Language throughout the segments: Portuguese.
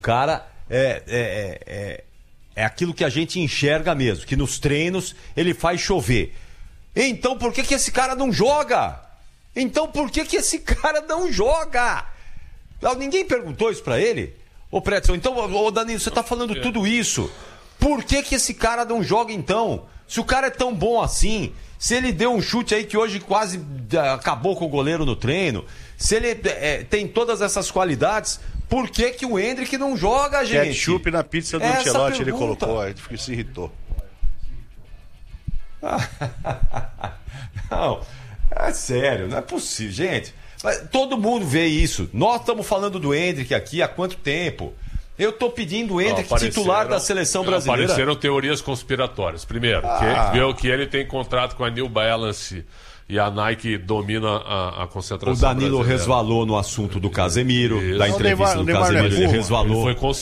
cara é aquilo que a gente enxerga mesmo, que nos treinos ele faz chover. Então por que esse cara não joga? Ninguém perguntou isso pra ele? Ô Pretzel, então, Danilo, você tá falando tudo isso. Por que esse cara não joga então? Se o cara é tão bom assim, se ele deu um chute aí que hoje quase acabou com o goleiro no treino, se ele tem todas essas qualidades, por que o Endrick não joga, gente? Ketchup na pizza do Ancelotti ele colocou, ele se irritou. Não, é sério, não é possível, gente. Todo mundo vê isso. Nós estamos falando do Endrick aqui há quanto tempo? Eu tô pedindo o Endrick titular da seleção brasileira. Apareceram teorias conspiratórias. Primeiro, que ele tem contrato com a New Balance e a Nike domina a concentração. O Danilo brasileira. Resvalou no assunto do Casemiro, Isso. da entrevista do Casemiro, ele resvalou.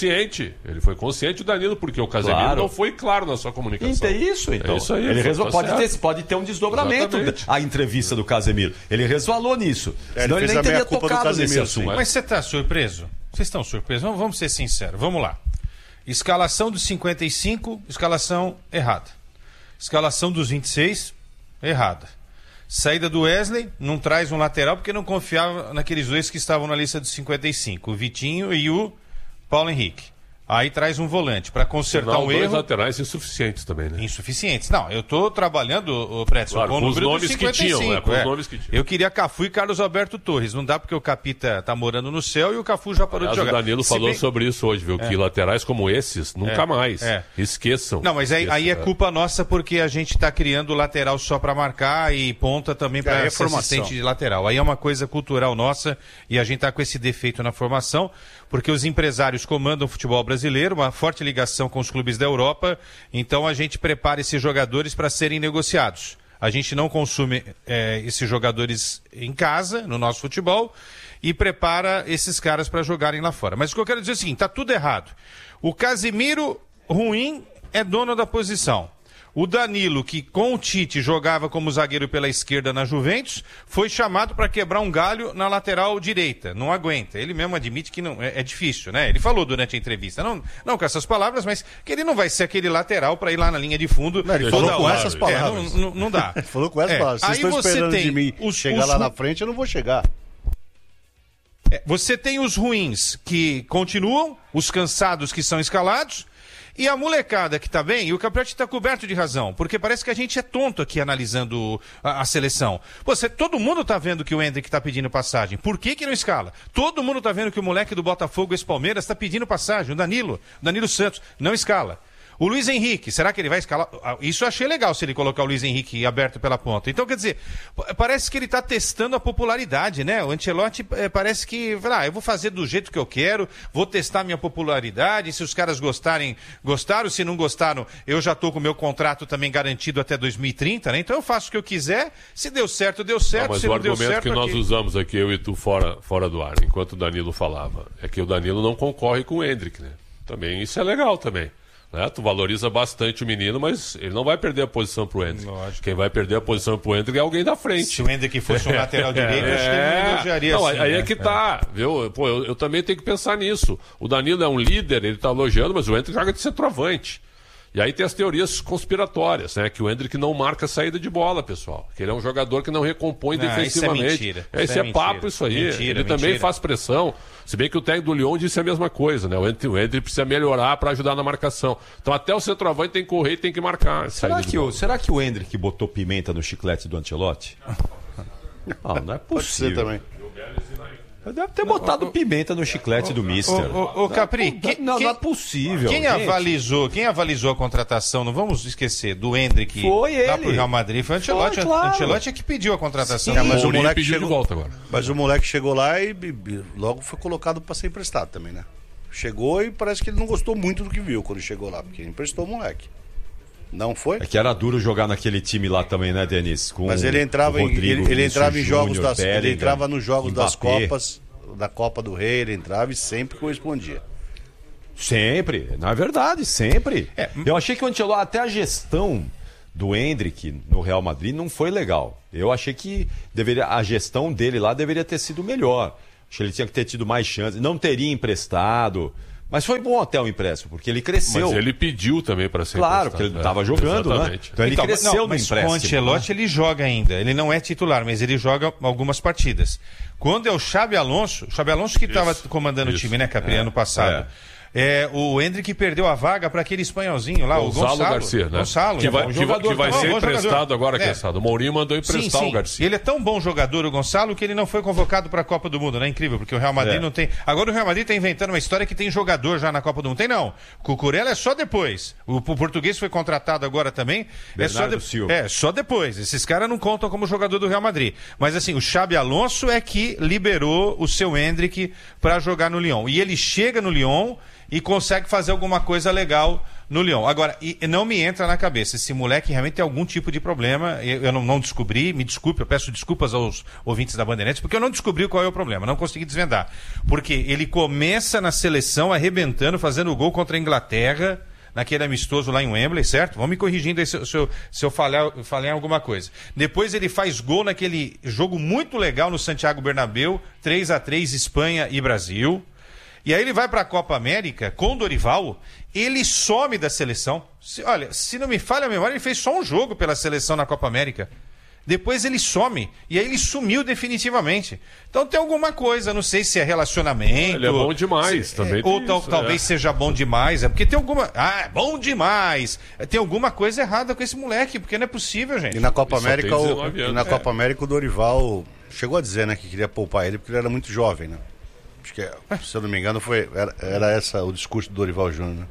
Ele foi consciente, o Danilo, porque o Casemiro não foi claro na sua comunicação. É isso, então. É isso aí, ele pode ter um desdobramento. Exatamente. A entrevista do Casemiro. Ele resvalou nisso. Senão ele nem teria tocado nesse assunto. Mas você está surpreso? Vocês estão surpresos? Vamos ser sinceros. Vamos lá. Escalação dos 55, escalação errada. Escalação dos 26, errada. Saída do Wesley, não traz um lateral porque não confiava naqueles dois que estavam na lista dos 55, o Vitinho e o Paulo Henrique. Aí traz um volante para consertar o erro. Dois laterais insuficientes também, né? Insuficientes. Não, eu tô trabalhando, o Pretzel, claro, com o número nomes dos 55. com os nomes que tinham. Eu queria Cafu e Carlos Alberto Torres. Não dá porque o Capita tá morando no céu e o Cafu já parou de jogar. O Danilo falou sobre isso hoje, viu? Que laterais como esses, nunca mais. Esqueçam. Não, mas aí é culpa nossa porque a gente tá criando lateral só para marcar e ponta também para ser assistente de lateral. Aí é uma coisa cultural nossa e a gente tá com esse defeito na formação porque os empresários comandam o futebol brasileiro, uma forte ligação com os clubes da Europa, então a gente prepara esses jogadores para serem negociados. A gente não consome esses jogadores em casa, no nosso futebol, e prepara esses caras para jogarem lá fora. Mas o que eu quero dizer é o seguinte, tá tudo errado. O Casemiro, ruim, é dono da posição. O Danilo, que com o Tite jogava como zagueiro pela esquerda na Juventus, foi chamado para quebrar um galho na lateral direita. Não aguenta. Ele mesmo admite que não é difícil, né? Ele falou durante a entrevista, não com essas palavras, mas que ele não vai ser aquele lateral para ir lá na linha de fundo. Não, ele falou com essas palavras. Não dá. Ele falou com essas palavras. Vocês estão esperando de mim chegar lá na frente, eu não vou chegar. Você tem os ruins que continuam, os cansados que são escalados, e a molecada que tá bem, e o Capriotti tá coberto de razão, porque parece que a gente é tonto aqui analisando a seleção. Todo mundo tá vendo que o Endrick tá pedindo passagem. Por que não escala? Todo mundo tá vendo que o moleque do Botafogo, ex-Palmeiras, tá pedindo passagem. O Danilo Santos, não escala. O Luiz Henrique, será que ele vai escalar? Isso eu achei legal se ele colocar o Luiz Henrique aberto pela ponta. Então, quer dizer, parece que ele está testando a popularidade, né? O Ancelotti parece que, eu vou fazer do jeito que eu quero, vou testar minha popularidade, se os caras gostaram, se não gostaram, eu já estou com o meu contrato também garantido até 2030, né? Então eu faço o que eu quiser, se deu certo, deu certo, mas se não deu certo... Mas o argumento que nós usamos aqui, eu e tu, fora do ar, enquanto o Danilo falava, é que o Danilo não concorre com o Endrick, né? Também, isso é legal também. Né? Tu valoriza bastante o menino, mas ele não vai perder a posição pro Endrick. Lógico. Quem vai perder a posição pro Endrick é alguém da frente. Se o Endrick fosse um lateral direito, acho que ele não elogiaria assim. Aí é que tá, viu? Pô, eu também tenho que pensar nisso. O Danilo é um líder, ele tá elogiando, mas o Endrick joga de centroavante. E aí tem as teorias conspiratórias, né? Que o Endrick não marca saída de bola, pessoal. Que ele é um jogador que não recompõe defensivamente. Isso é mentira. Isso é papo, isso aí. Ele também faz pressão. Se bem que o técnico do Lyon disse a mesma coisa, né? O Endrick precisa melhorar para ajudar na marcação. Então até o centroavante tem que correr e tem que marcar. Será que o Endrick botou pimenta no chiclete do Ancelotti? Não é possível. Pode ser também. Deve ter botado pimenta no chiclete do Mister. Capri, não é possível. Quem avalizou a contratação, não vamos esquecer, do Endrick foi ele. Lá pro Real Madrid, foi o Ancelotti. Claro. Ancelotti é que pediu a contratação. Mas o moleque pediu de volta agora. Mas o moleque chegou lá e logo foi colocado para ser emprestado também, né? Chegou e parece que ele não gostou muito do que viu quando chegou lá, porque ele emprestou o moleque. Não foi? É que era duro jogar naquele time lá também, né, Denis? Mas ele entrava ele entrava em jogos ele entrava nos jogos das Copas, da Copa do Rei, ele entrava e sempre correspondia. Sempre, na verdade, sempre. Eu achei que o Ancelotti, até a gestão do Endrick no Real Madrid não foi legal. Eu achei que a gestão dele lá deveria ter sido melhor. Acho que ele tinha que ter tido mais chances, não teria emprestado. Mas foi bom até o empréstimo, porque ele cresceu. Mas ele pediu também para ser Claro, porque ele estava jogando, exatamente. Né? Então ele cresceu no empréstimo. O Ancelotti, ele joga ainda. Ele não é titular, mas ele joga algumas partidas. Quando é o Xabi Alonso que estava comandando o time, né, Capri, ano passado. O Endrick perdeu a vaga para aquele espanholzinho lá, o Gonçalo Garcia, né? Gonçalo, que vai ser emprestado agora, Queçado. O Mourinho mandou emprestar o Garcia. E ele é tão bom jogador, o Gonçalo, que ele não foi convocado para a Copa do Mundo, né? Incrível, porque o Real Madrid não tem. Agora o Real Madrid está inventando uma história que tem jogador já na Copa do Mundo. Tem não. Cucurella é só depois. O português foi contratado agora também. Só depois. Esses caras não contam como jogador do Real Madrid. Mas assim, o Xabi Alonso é que liberou o seu Endrick para jogar no Lyon. E ele chega no Lyon e consegue fazer alguma coisa legal no Lyon. Agora, não me entra na cabeça, esse moleque realmente tem algum tipo de problema, eu não descobri, me desculpe, eu peço desculpas aos ouvintes da Bandeirantes, porque eu não descobri qual é o problema, não consegui desvendar. Porque ele começa na seleção arrebentando, fazendo o gol contra a Inglaterra, naquele amistoso lá em Wembley, certo? Vão me corrigindo aí se eu falhar em alguma coisa. Depois ele faz gol naquele jogo muito legal no Santiago Bernabéu, 3-3 Espanha e Brasil. E aí ele vai para a Copa América com o Dorival, ele some da seleção. Se não me falha a memória, ele fez só um jogo pela seleção na Copa América. Depois ele some, e aí ele sumiu definitivamente. Então tem alguma coisa, não sei se é relacionamento. Ele é bom demais também. Ou talvez seja bom demais, porque tem alguma... é bom demais! Tem alguma coisa errada com esse moleque, porque não é possível, gente. E na Copa América, Copa América o Dorival chegou a dizer, né, que queria poupar ele porque ele era muito jovem, né? Acho que, se eu não me engano, era essa o discurso do Dorival Júnior,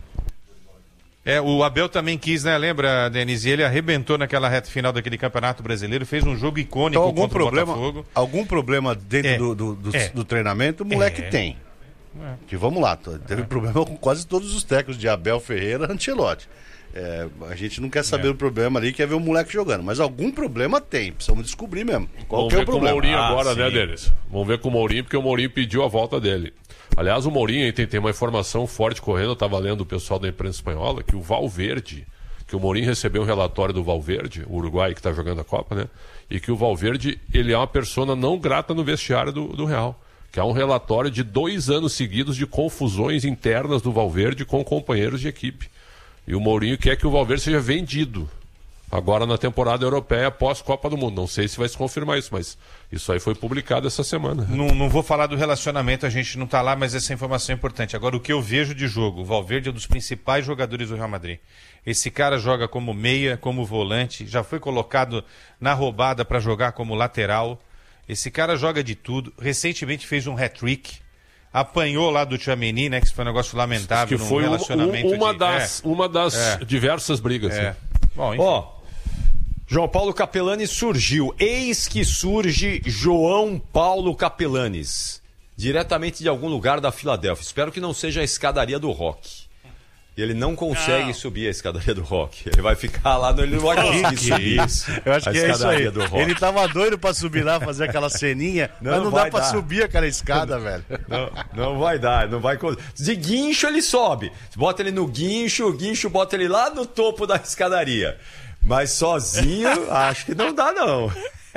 né? O Abel também quis, né? Lembra, Denise? Ele arrebentou naquela reta final daquele Campeonato Brasileiro, fez um jogo icônico então, contra o Botafogo. Algum problema dentro do treinamento, o moleque tem. Que vamos lá, teve problema com quase todos os técnicos de Abel, Ferreira, Ancelotti. A gente não quer saber o problema ali, quer ver o moleque jogando. Mas algum problema tem, precisamos descobrir mesmo. Qual que é o problema? Vamos ver com o Mourinho agora, né, Denis? Vamos ver com o Mourinho, porque o Mourinho pediu a volta dele. Aliás, o Mourinho tem uma informação forte correndo, eu estava lendo o pessoal da imprensa espanhola, que o Valverde, que o Mourinho recebeu um relatório do Valverde, o Uruguai que está jogando a Copa, né? E que o Valverde, ele é uma persona não grata no vestiário do Real. Que é um relatório de 2 anos seguidos de confusões internas do Valverde com companheiros de equipe. E o Mourinho quer que o Valverde seja vendido agora na temporada europeia pós-Copa do Mundo. Não sei se vai se confirmar isso, mas isso aí foi publicado essa semana. Não vou falar do relacionamento, a gente não está lá, mas essa informação é importante. Agora, o que eu vejo de jogo, o Valverde é um dos principais jogadores do Real Madrid. Esse cara joga como meia, como volante, já foi colocado na roubada para jogar como lateral. Esse cara joga de tudo. Recentemente fez um hat-trick. Apanhou lá do Tchouaméni, né? Que foi um negócio lamentável. Que foi relacionamento uma das diversas brigas. Bom, enfim. João Paulo Capelani surgiu. Eis que surge João Paulo Capelanes. Diretamente de algum lugar da Filadélfia. Espero que não seja a escadaria do Rock. Ele não consegue subir a escadaria do Rock. Ele vai ficar lá, ele não vai conseguir subir. Eu acho que é isso aí. Ele tava doido pra subir lá, fazer aquela ceninha, mas não dá pra subir aquela escada, velho. Não vai dar, não vai. De guincho ele sobe. Bota ele no guincho, o guincho bota ele lá no topo da escadaria. Mas sozinho, acho que não dá, não.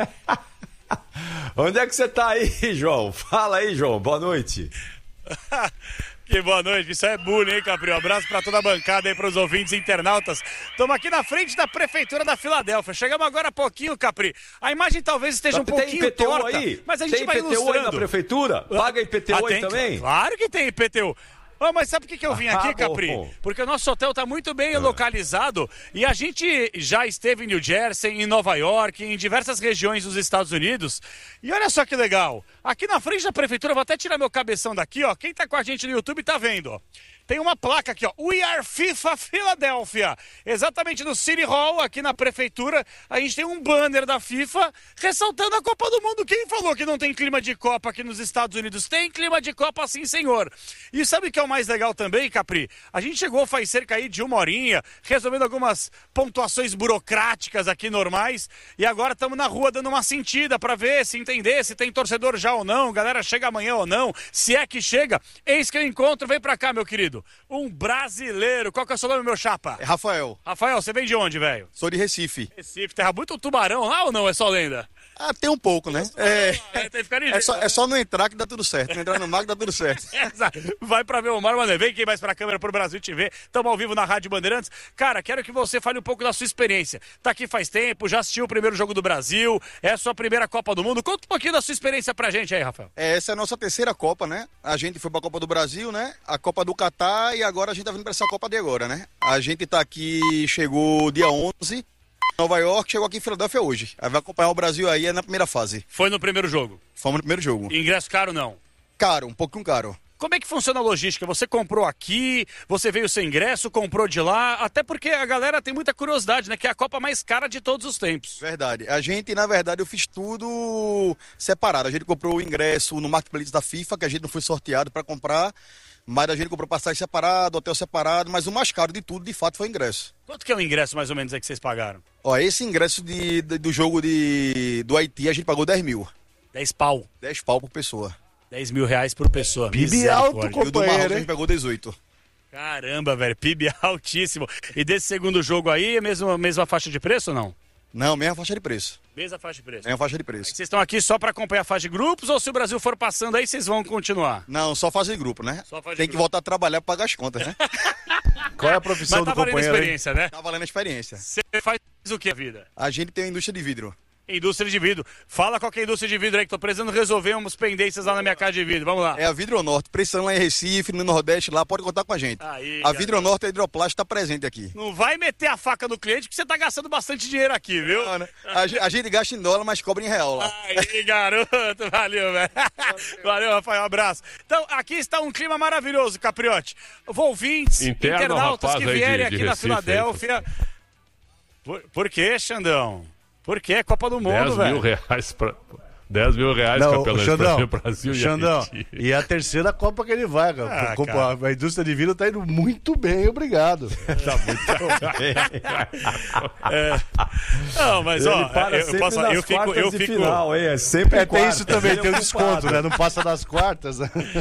Onde é que você tá aí, João? Fala aí, João. Boa noite. Que boa noite, isso é bullying, hein, Capri? Um abraço pra toda a bancada aí, pros ouvintes internautas. Estamos aqui na frente da Prefeitura da Filadélfia. Chegamos agora há pouquinho, Capri. A imagem talvez esteja um pouquinho IPTU torta, aí? Mas a gente vai ilustrando. Tem IPTU aí na Prefeitura? Paga IPTU aí também? Claro que tem IPTU. Mas sabe por que eu vim aqui, Capri? Porque o nosso hotel está muito bem localizado e a gente já esteve em New Jersey, em Nova York, em diversas regiões dos Estados Unidos. E olha só que legal. Aqui na frente da prefeitura, vou até tirar meu cabeção daqui, ó. Quem tá com a gente no YouTube tá vendo, ó. Tem uma placa aqui, ó, We Are FIFA Filadélfia. Exatamente no City Hall, aqui na prefeitura, a gente tem um banner da FIFA ressaltando a Copa do Mundo. Quem falou que não tem clima de Copa aqui nos Estados Unidos? Tem clima de Copa sim, senhor. E sabe o que é o mais legal também, Capri? A gente chegou faz cerca aí de 1 horinha, resolvendo algumas pontuações burocráticas aqui normais, e agora estamos na rua dando uma sentida para ver, se entender, se tem torcedor já ou não, galera chega amanhã ou não, se é que chega. Eis que eu encontro, vem pra cá, meu querido. Um brasileiro. Qual que é o seu nome, meu chapa? É Rafael. Rafael, você vem de onde, velho? Sou de Recife. Recife, terra muito tubarão lá ou não? É só lenda? Tem um pouco, né? Tem que ficar ligeiro, é só não entrar que dá tudo certo. Não entrar no mar que dá tudo certo. Vai pra ver o Vambora, mano. Vem aqui mais pra câmera pro Brasil te ver. Estamos ao vivo na Rádio Bandeirantes. Cara, quero que você fale um pouco da sua experiência. Tá aqui faz tempo, já assistiu o primeiro jogo do Brasil, é a sua primeira Copa do Mundo. Conta um pouquinho da sua experiência pra gente aí, Rafael. Essa é a nossa terceira Copa, né? A gente foi pra Copa do Brasil, né? A Copa do Catar e agora a gente tá vindo pra essa Copa de agora, né? A gente tá aqui, chegou dia 11, Nova York, chegou aqui em Filadélfia hoje. Aí vai acompanhar o Brasil aí na primeira fase. Foi no primeiro jogo? Fomos no primeiro jogo. Ingresso caro, não? Caro, um pouquinho caro. Como é que funciona a logística? Você comprou aqui, você veio sem ingresso, comprou de lá, até porque a galera tem muita curiosidade, né? Que é a Copa mais cara de todos os tempos. Verdade. A gente, na verdade, eu fiz tudo separado. A gente comprou o ingresso no Marketplace da FIFA, que a gente não foi sorteado para comprar, mas a gente comprou passagem separado, hotel separado, mas o mais caro de tudo, de fato, foi o ingresso. Quanto que é o ingresso, mais ou menos, aí que vocês pagaram? Ó, esse ingresso do jogo do Haiti, a gente pagou 10 mil. 10 pau. 10 pau por pessoa. 10 mil reais por pessoa. PIB alto, E o do Marrocos a gente pagou 18. Caramba, velho, PIB altíssimo. E desse segundo jogo aí, é mesma faixa de preço ou não? Não, mesma faixa de preço. Mesma faixa de preço. Mesma faixa de preço. Vocês estão aqui só para acompanhar a faixa de grupos ou se o Brasil for passando aí, vocês vão continuar? Não, só fase de grupo, né? Só fase de Tem que grupo. voltar a trabalhar para pagar as contas, né? Qual é a profissão Mas tá do valendo a companheiro? experiência, né? Tá valendo a experiência. Você faz o que, vida? A gente tem uma indústria de vidro. Indústria de vidro. Fala qual que é a indústria de vidro aí, que tô precisando resolver umas pendências lá na minha casa de vidro. Vamos lá. É a Vidronorte. Precisando lá em Recife, no Nordeste, lá, pode contar com a gente. Aí, A Vidronorte, a Hidroplast, tá presente aqui. Não vai meter a faca no cliente, porque você tá gastando bastante dinheiro aqui, viu? Não, né? A gente gasta em dólar, mas cobra em real lá. Aí, garoto, valeu, velho. Valeu, Rafael, um abraço. Então, aqui está um clima maravilhoso, Capriotti. Ouvintes, Interno, internautas rapaz, que aí vierem de aqui na Recife, Filadélfia. Por quê, Xandão? Por quê? É Copa do Mundo, 10 velho. mil reais pra... 10 mil reais, Não, capelão, Xandão, pra Brasil Xandão, e Haiti. e é a terceira Copa que ele vai, cara. cara. A indústria de vidro tá indo muito bem, obrigado. Tá muito bem. Não, mas ó, Ele para eu sempre posso nas eu fico quartas de final, hein? É sempre É, em tem quartas, isso também, ele é tem o ocupado. desconto, né? Não passa das quartas.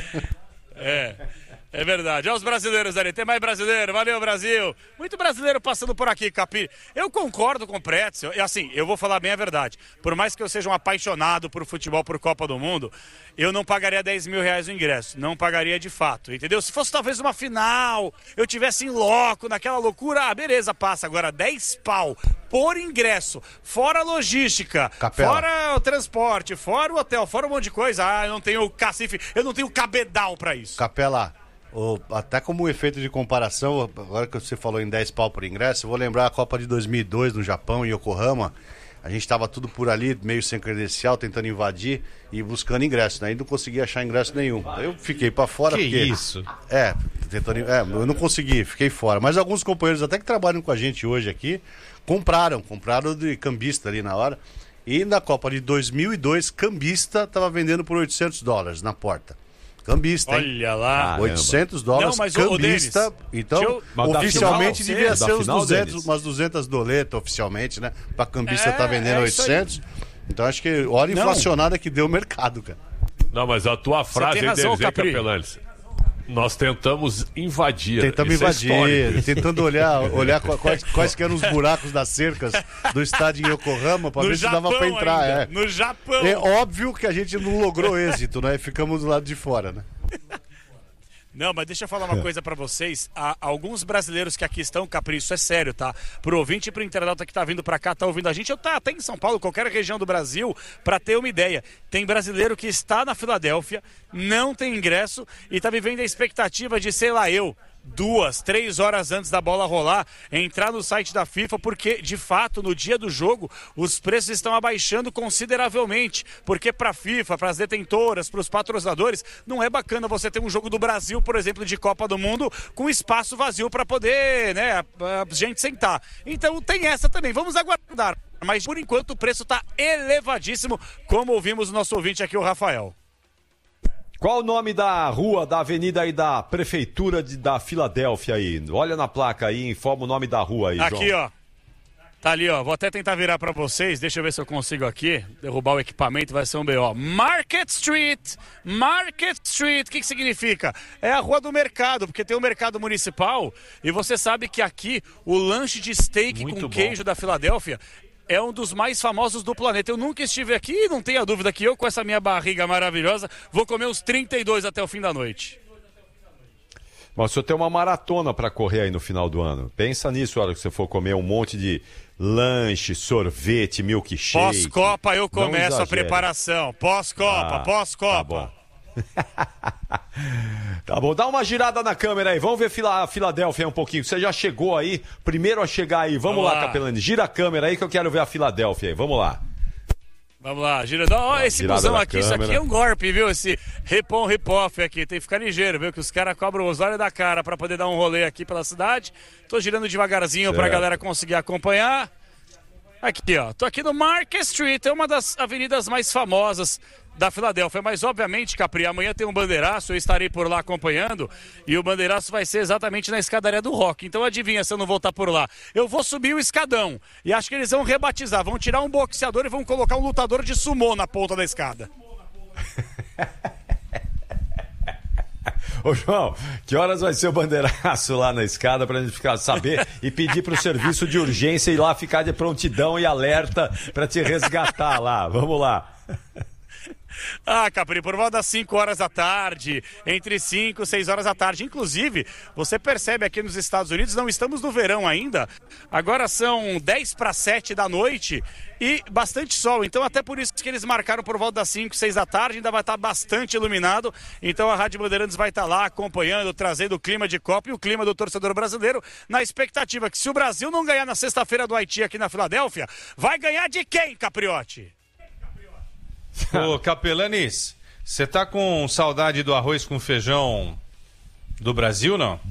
É verdade. Olha os brasileiros ali. Tem mais brasileiro. Valeu, Brasil. Muito brasileiro passando por aqui, Capi. Eu concordo com o Pretzel. E assim, eu vou falar bem a verdade. Por mais que eu seja um apaixonado por futebol, por Copa do Mundo, eu não pagaria 10 mil reais o ingresso. Não pagaria de fato, entendeu? Se fosse talvez uma final, eu tivesse em loco, naquela loucura, beleza, passa. Agora, 10 pau por ingresso, fora a logística, Capela. fora o transporte, fora o hotel, fora um monte de coisa. Eu não tenho cacife, eu não tenho cabedal pra isso. Capela, até como efeito de comparação, agora que você falou em 10 pau por ingresso, eu vou lembrar a Copa de 2002 no Japão, em Yokohama. A gente estava tudo por ali, meio sem credencial, tentando invadir e buscando ingresso, né? E não conseguia achar ingresso nenhum. Eu fiquei para fora. Que porque... isso? Eu não consegui, fiquei fora. Mas alguns companheiros até que trabalham com a gente hoje aqui, compraram de cambista ali na hora. E na Copa de 2002, cambista estava vendendo por $800 na porta. Cambista, hein? Olha lá. $800, Não, mas, ô, cambista. Denis, Então, Mas da oficialmente final, devia da ser uns final, 200, Denis? umas 200 doletas oficialmente, né? Pra cambista tá vendendo é isso 800. Então acho que olha a inflacionada que deu o mercado, cara. Não, mas a tua frase tem aí, razão, Denis, Capri. Capelanes. Nós tentamos invadir. Tentamos Isso é invadir, histórico. tentando olhar quais que eram os buracos das cercas do estádio em Yokohama pra ver se dava pra entrar. ainda, É. No Japão. É óbvio que a gente não logrou êxito, né? Ficamos do lado de fora, né? Não, mas deixa eu falar uma coisa pra vocês. Há alguns brasileiros que aqui estão, Capri, isso é sério, tá? Pro ouvinte e pro internauta que tá vindo pra cá, tá ouvindo a gente, eu tá até em São Paulo, qualquer região do Brasil, pra ter uma ideia. Tem brasileiro que está na Filadélfia, não tem ingresso e tá vivendo a expectativa de, sei lá, 2, 3 horas antes da bola rolar, entrar no site da FIFA, porque de fato no dia do jogo os preços estão abaixando consideravelmente, porque para a FIFA, para as detentoras, para os patrocinadores, não é bacana você ter um jogo do Brasil, por exemplo, de Copa do Mundo, com espaço vazio para poder, né, a gente sentar. Então tem essa também, vamos aguardar, mas por enquanto o preço está elevadíssimo, como ouvimos o nosso ouvinte aqui, o Rafael. Qual o nome da rua, da avenida aí da prefeitura da Filadélfia aí? Olha na placa aí, informa o nome da rua aí, João. Aqui, ó. Tá ali, ó. Vou até tentar virar pra vocês. Deixa eu ver se eu consigo aqui. Derrubar o equipamento vai ser um BO. Market Street. Market Street. O que significa? É a rua do mercado, porque tem o mercado municipal. E você sabe que aqui o lanche de steak Muito com bom. queijo da Filadélfia é um dos mais famosos do planeta. Eu nunca estive aqui e não tenha dúvida que eu, com essa minha barriga maravilhosa, vou comer uns 32 até o fim da noite. Mas o senhor tem uma maratona para correr aí no final do ano. Pensa nisso, a hora que você for comer um monte de lanche, sorvete, milkshake. Pós-Copa eu começo a preparação. Pós-Copa. Tá bom. Tá bom, dá uma girada na câmera aí. Vamos ver a Filadélfia um pouquinho. Você já chegou aí, primeiro a chegar aí. Vamos lá, Capelani. Gira a câmera aí que eu quero ver a Filadélfia aí. Vamos lá. Vamos lá, gira. Ó, esse busão aqui, câmera. Isso aqui é um golpe, viu? Esse repon, repoff aqui. Tem que ficar ligeiro, viu? Que os caras cobram os olhos da cara pra poder dar um rolê aqui pela cidade. Tô girando devagarzinho pra galera conseguir acompanhar. Aqui, ó. Tô aqui no Market Street, é uma das avenidas mais famosas da Filadélfia, mas obviamente, Capri, amanhã tem um bandeiraço, eu estarei por lá acompanhando, e o bandeiraço vai ser exatamente na escadaria do Rock. Então adivinha se eu não vou estar por lá. Eu vou subir o escadão, e acho que eles vão rebatizar, vão tirar um boxeador e vão colocar um lutador de sumô na ponta da escada. Ô João, que horas vai ser o bandeiraço lá na escada pra gente saber e pedir pro serviço de urgência ir lá ficar de prontidão e alerta pra te resgatar lá. Vamos lá. Capri, por volta das 5 horas da tarde, entre 5 e 6 horas da tarde. Inclusive, você percebe aqui nos Estados Unidos, não estamos no verão ainda, agora são 10 para 7 da noite e bastante sol. Então, até por isso que eles marcaram por volta das 5, 6 da tarde, ainda vai estar bastante iluminado. Então, a Rádio Bandeirantes vai estar lá acompanhando, trazendo o clima de Copa e o clima do torcedor brasileiro, na expectativa que se o Brasil não ganhar na sexta-feira do Haiti aqui na Filadélfia, vai ganhar de quem, Capriotti? Ô, Capelanes, você tá com saudade do arroz com feijão do Brasil, não?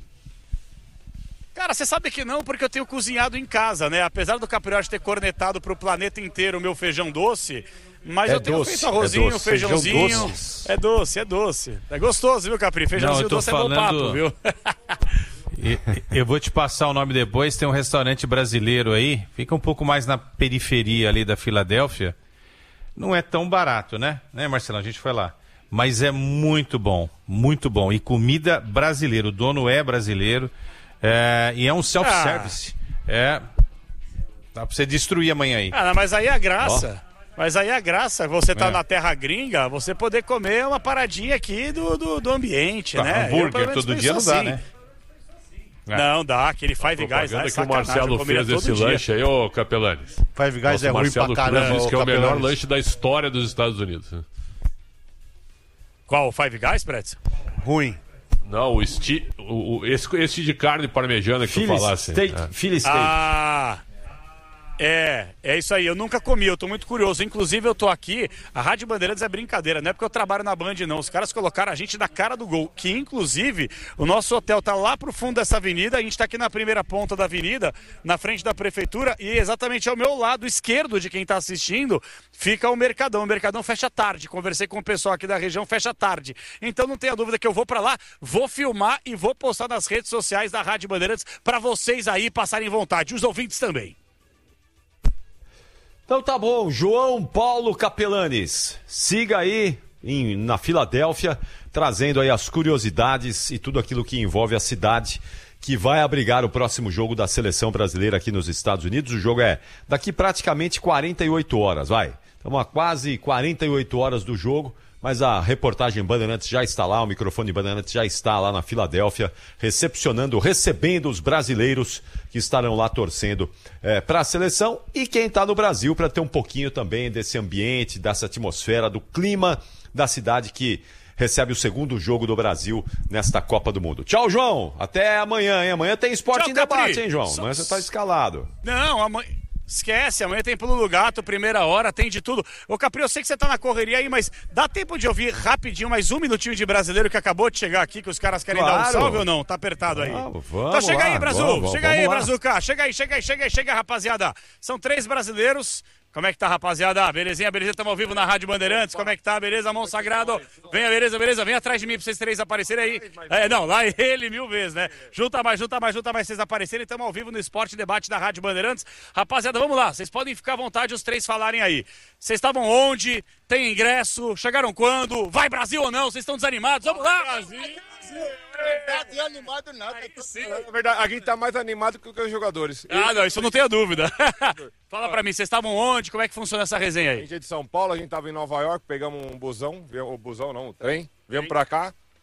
Cara, você sabe que não, porque eu tenho cozinhado em casa, né? Apesar do Capriotti ter cornetado pro planeta inteiro o meu feijão doce, mas eu tenho feito arrozinho, feijãozinho. É doce. É gostoso, viu, Capri? Feijãozinho doce é bom papo, viu? Eu vou te passar o nome depois, tem um restaurante brasileiro aí, fica um pouco mais na periferia ali da Filadélfia. Não é tão barato, né? Marcelo? A gente foi lá. Mas é muito bom, muito bom. E comida brasileira. O dono é brasileiro. E é um self-service. Dá pra você destruir amanhã aí. Mas aí é a graça. Mas aí a graça, você tá na terra gringa, você poder comer uma paradinha aqui do ambiente, né? Hambúrguer todo dia não dá, né? Não dá, aquele Five Guys lá é que o Marcelo fez esse lanche aí, ô Capelanes. Five Guys é ruim pra caramba. Diz que é o melhor lanche da história dos Estados Unidos. Qual, o Five Guys, Pretz? Ruim. Não, esse de carne parmejana que tu falasse. Philly steak. É isso aí, eu nunca comi, eu tô muito curioso. Inclusive eu tô aqui, a Rádio Bandeirantes é brincadeira, não é porque eu trabalho na Band não, os caras colocaram a gente na cara do gol, que inclusive o nosso hotel tá lá pro fundo dessa avenida, a gente tá aqui na primeira ponta da avenida, na frente da prefeitura, e exatamente ao meu lado esquerdo de quem tá assistindo, fica o Mercadão fecha tarde, conversei com o pessoal aqui da região, fecha tarde, então não tenha dúvida que eu vou pra lá, vou filmar e vou postar nas redes sociais da Rádio Bandeirantes pra vocês aí passarem vontade, os ouvintes também. Então tá bom, João Paulo Capelanes, siga aí na Filadélfia, trazendo aí as curiosidades e tudo aquilo que envolve a cidade que vai abrigar o próximo jogo da seleção brasileira aqui nos Estados Unidos. O jogo é daqui praticamente 48 horas, vai. Estamos a quase 48 horas do jogo, mas a reportagem Bandeirantes já está lá, o microfone Bandeirantes já está lá na Filadélfia, recebendo os brasileiros que estarão lá torcendo para a seleção e quem está no Brasil para ter um pouquinho também desse ambiente, dessa atmosfera, do clima da cidade que recebe o segundo jogo do Brasil nesta Copa do Mundo. Tchau, João. Até amanhã, hein? Amanhã tem Esporte em Debate, hein, João? Amanhã você está escalado. Não, amanhã... Esquece, amanhã tem Pulo do Gato, primeira hora, tem de tudo. Ô Capri, eu sei que você tá na correria aí, mas dá tempo de ouvir rapidinho, mais um minutinho de brasileiro que acabou de chegar aqui, que os caras querem dar um salve ou não? Tá apertado aí. Vamos então chega lá, aí, Brasil, chega aí, lá. Brazuca, chega aí, rapaziada. São 3 brasileiros. Como é que tá, rapaziada? Belezinha, estamos ao vivo na Rádio Bandeirantes. Como é que tá, beleza, mão sagrado? Venha, beleza, vem atrás de mim pra vocês 3 aparecerem aí. Não, lá ele 1000 vezes, né? Junta mais vocês aparecerem. Estamos ao vivo no Esporte Debate da Rádio Bandeirantes. Rapaziada, vamos lá, vocês podem ficar à vontade os 3 falarem aí. Vocês estavam onde? Tem ingresso? Chegaram quando? Vai Brasil ou não? Vocês estão desanimados? Vamos lá! Brasil! Não animado nada. Na verdade, a gente tá mais animado que os jogadores. Não, isso eu não tenho dúvida. Fala pra mim, vocês estavam onde? Como é que funciona essa resenha aí? A gente é de São Paulo, a gente tava em Nova York, pegamos um busão, o trem, viemos pra cá.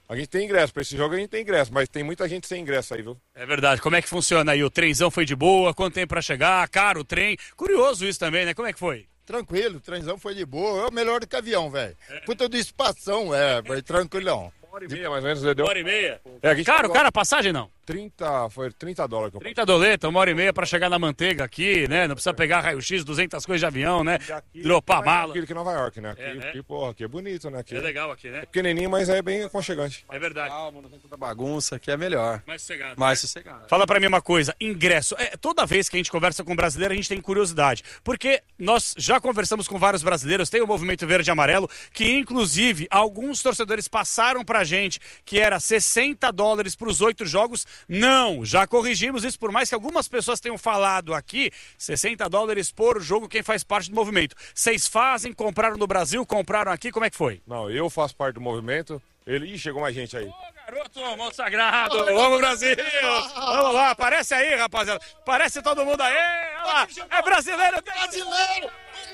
A gente tem ingresso, pra esse jogo a gente tem ingresso, mas tem muita gente sem ingresso aí, viu? É verdade. Como é que funciona aí? O trenzão foi de boa? Quanto tempo pra chegar? Caro o trem? Curioso isso também, né? Como é que foi? Tranquilo, o trenzão foi de boa. É o melhor do que avião, velho. Puta de espação, foi tranquilão. 1h30, mais ou menos, deu. 1h30? Caro, cara, passagem não? Foi $30 que eu 30 doleta, 1h30 pra chegar na manteiga aqui, né? Não precisa pegar raio-x, 200 coisas de avião, né? Dropar mala. Aqui em Nova York, né? Aqui é bonito, né? Aqui é legal aqui, né? É pequenininho, mas é bem aconchegante. É verdade. Calma, não tem toda bagunça, aqui é melhor. Mais sossegado. Mais sossegado. Fala pra mim uma coisa, ingresso. Toda vez que a gente conversa com um brasileiro, a gente tem curiosidade. Porque nós já conversamos com vários brasileiros, tem o Movimento Verde e Amarelo, que inclusive alguns torcedores passaram pra gente que era $60 pros 8 jogos. Não, já corrigimos isso, por mais que algumas pessoas tenham falado aqui, $60 por jogo, quem faz parte do movimento. Vocês fazem, compraram no Brasil, compraram aqui, como é que foi? Não, eu faço parte do movimento. Ih, chegou mais gente aí. Ô, garoto, mão sagrado, vamos Brasil! Vamos lá, aparece aí, rapaziada. Aparece todo mundo aí, olha lá. É brasileiro! Brasileiro!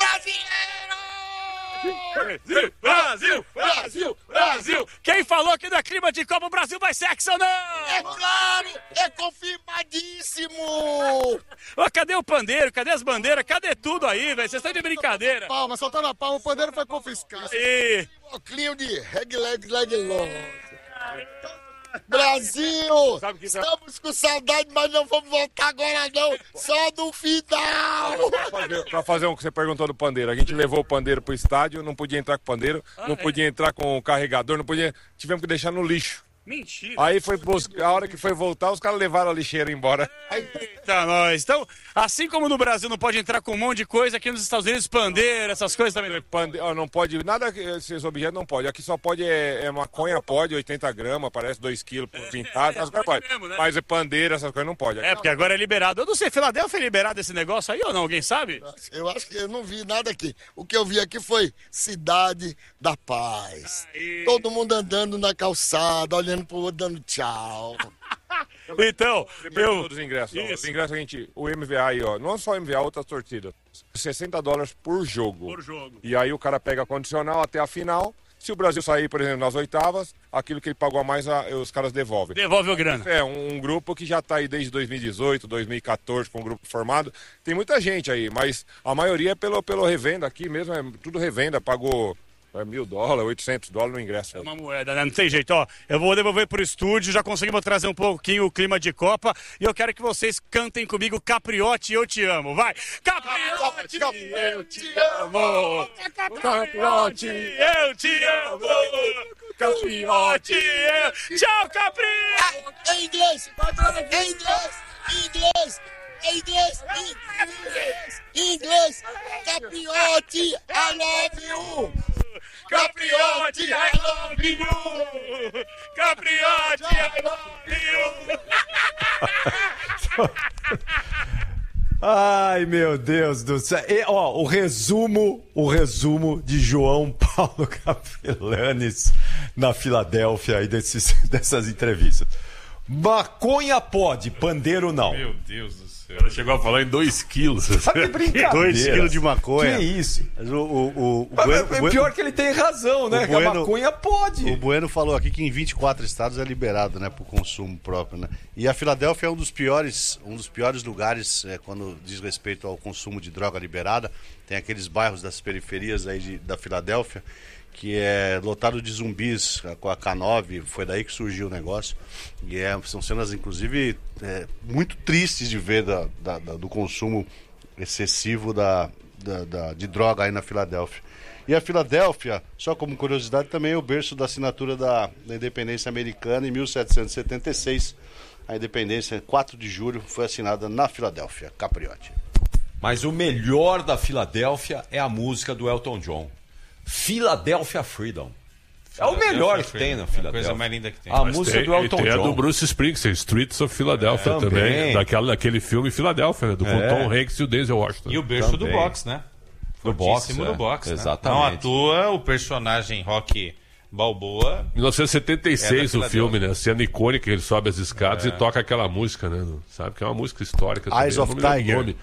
Brasil, Brasil, Brasil, Brasil! Quem falou que não é clima de Copa, o Brasil vai ser ou não? É claro! É confirmadíssimo! Ô, cadê o pandeiro? Cadê as bandeiras? Cadê tudo aí, velho? Vocês estão de brincadeira. Palma, soltando a palma, o pandeiro foi confiscado. E... Óculos de leg long. Brasil! Estamos com saudade, mas não vamos voltar agora não, só no final! Pra fazer o que você perguntou do pandeiro, a gente levou o pandeiro pro estádio, não podia entrar com o pandeiro, não podia entrar com o carregador, não podia, tivemos que deixar no lixo. Mentira! Aí foi buscar, a hora que foi voltar, os caras levaram a lixeira embora. Eita, nós! Então, assim como no Brasil não pode entrar com um monte de coisa, aqui nos Estados Unidos, pandeiro, essas coisas também. Não pode, nada esses objetos não pode. Aqui só pode, maconha pode, 80 gramas, parece 2 quilos por pintado, essas coisas pode. Mesmo, né? Mas pandeiro, essas coisas não pode. Porque agora é liberado. Eu não sei, Filadélfia é liberado esse negócio aí ou não? Alguém sabe? Eu acho que eu não vi nada aqui. O que eu vi aqui foi Cidade da Paz. Todo mundo andando na calçada, olhando pro outro, dando tchau. Então, os ingressos. Os ingressos o MVA aí, ó, não só o MVA, outras torcidas. $60 por jogo. Por jogo. E aí o cara pega a condicional até a final. Se o Brasil sair, por exemplo, nas oitavas, aquilo que ele pagou a mais, os caras devolvem. Devolve o grana. É, um grupo que já tá aí desde 2018, 2014, com um grupo formado. Tem muita gente aí, mas a maioria é pelo revenda aqui mesmo, é tudo revenda, pagou... $1.000, $800 no ingresso. É uma moeda, né? Não tem jeito, ó. Eu vou devolver pro estúdio, já conseguimos trazer um pouquinho o clima de Copa. E eu quero que vocês cantem comigo Capriotti, eu te amo. Vai! Capriotti, eu te amo! Capriotti, eu te amo! Capriotti, eu... Tchau, Capri! Em inglês! Em inglês! Capriotti, I love you! Capriotti, I love you! Capriotti, I love you! Ai, meu Deus do céu. O resumo de João Paulo Capellanes na Filadélfia aí dessas entrevistas. Maconha pode, pandeiro não. Meu Deus do céu. Ela chegou a falar em 2 quilos. Que brincadeira. 2 quilos de maconha. Que isso? Mas pior que ele tem razão, né? Que a maconha pode. O Bueno falou aqui que em 24 estados é liberado, né? Pro consumo próprio, né? E a Filadélfia é um dos piores lugares quando diz respeito ao consumo de droga liberada. Tem aqueles bairros das periferias aí da Filadélfia que é lotado de zumbis com a K9, foi daí que surgiu o negócio. E são cenas, inclusive, muito tristes de ver do consumo excessivo de droga aí na Filadélfia. E a Filadélfia, só como curiosidade, também é o berço da assinatura da independência americana em 1776. A independência, 4 de julho, foi assinada na Filadélfia, Capriotti. Mas o melhor da Filadélfia é a música do Elton John. Philadelphia Freedom. É o melhor que tem na Filadélfia. A coisa mais linda que tem. A música do Elton John. Tem a do Bruce Springsteen, Streets of Philadelphia também. Daquele filme Filadélfia, né? Com Tom Hanks e o Denzel Washington. E o berço do boxe, né? Do boxe, do boxe, exatamente. Não à toa o personagem Rocky Balboa. 1976 o filme, né? Cena icônica, ele sobe as escadas e toca aquela música, né? Sabe que é uma música histórica. Eyes of Tiger.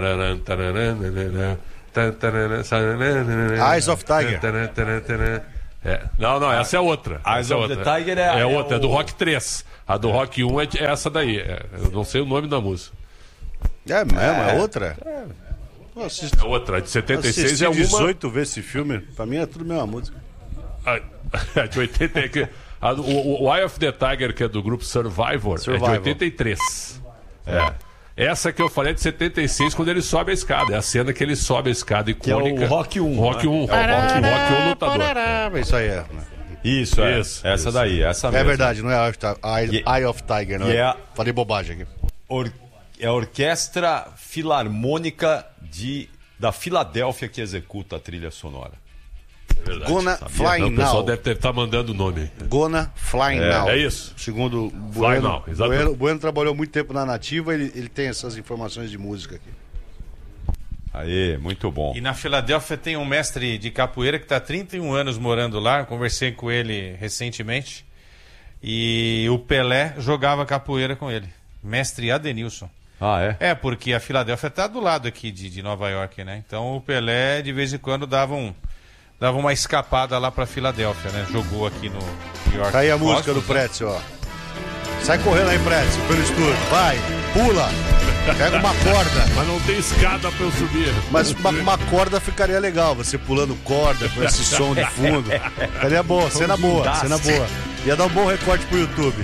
Eyes of Tiger. Não, essa é outra. Eyes of the Tiger é outra, é do Rock 3. A do Rock 1 é essa daí. Eu não sei o nome da música. É mesmo? É outra? É outra, de 76 é uma... 18 vezes esse filme, pra mim é tudo a mesma música. De 80... O Eye of the Tiger, que é do grupo Survivor. É de 83. Essa que eu falei é de 76, quando ele sobe a escada. É a cena que ele sobe a escada icônica. Que é o Rock 1. Rock 1. É o Rock 1 lutador. Isso aí é. Isso. Essa daí, essa mesmo. É verdade, não é Eye of Tiger, não é? Falei bobagem aqui. É a Orquestra Filarmônica da Filadélfia que executa a trilha sonora. Verdade. Gonna Fly Now. O pessoal deve estar mandando o nome. Gonna Fly Now. É isso. Segundo Fly Now, exatamente. O Bueno trabalhou muito tempo na Nativa, ele tem essas informações de música aqui. Aí, muito bom. E na Filadélfia tem um mestre de capoeira que está há 31 anos morando lá. Conversei com ele recentemente. E o Pelé jogava capoeira com ele. Mestre Adenilson. É? Porque a Filadélfia está do lado aqui de Nova York, né? Então o Pelé, de vez em quando, dava uma escapada lá pra Filadélfia, né? Jogou aqui no New York. Tá aí a música do Pretzel, ó. Sai correndo aí, Pretzel, pelo estúdio. Vai, pula, pega uma corda. Mas não tem escada pra eu subir. Mas uma corda ficaria legal, você pulando corda com esse som de fundo. Ficaria boa, cena boa. Ia dar um bom recorte pro YouTube.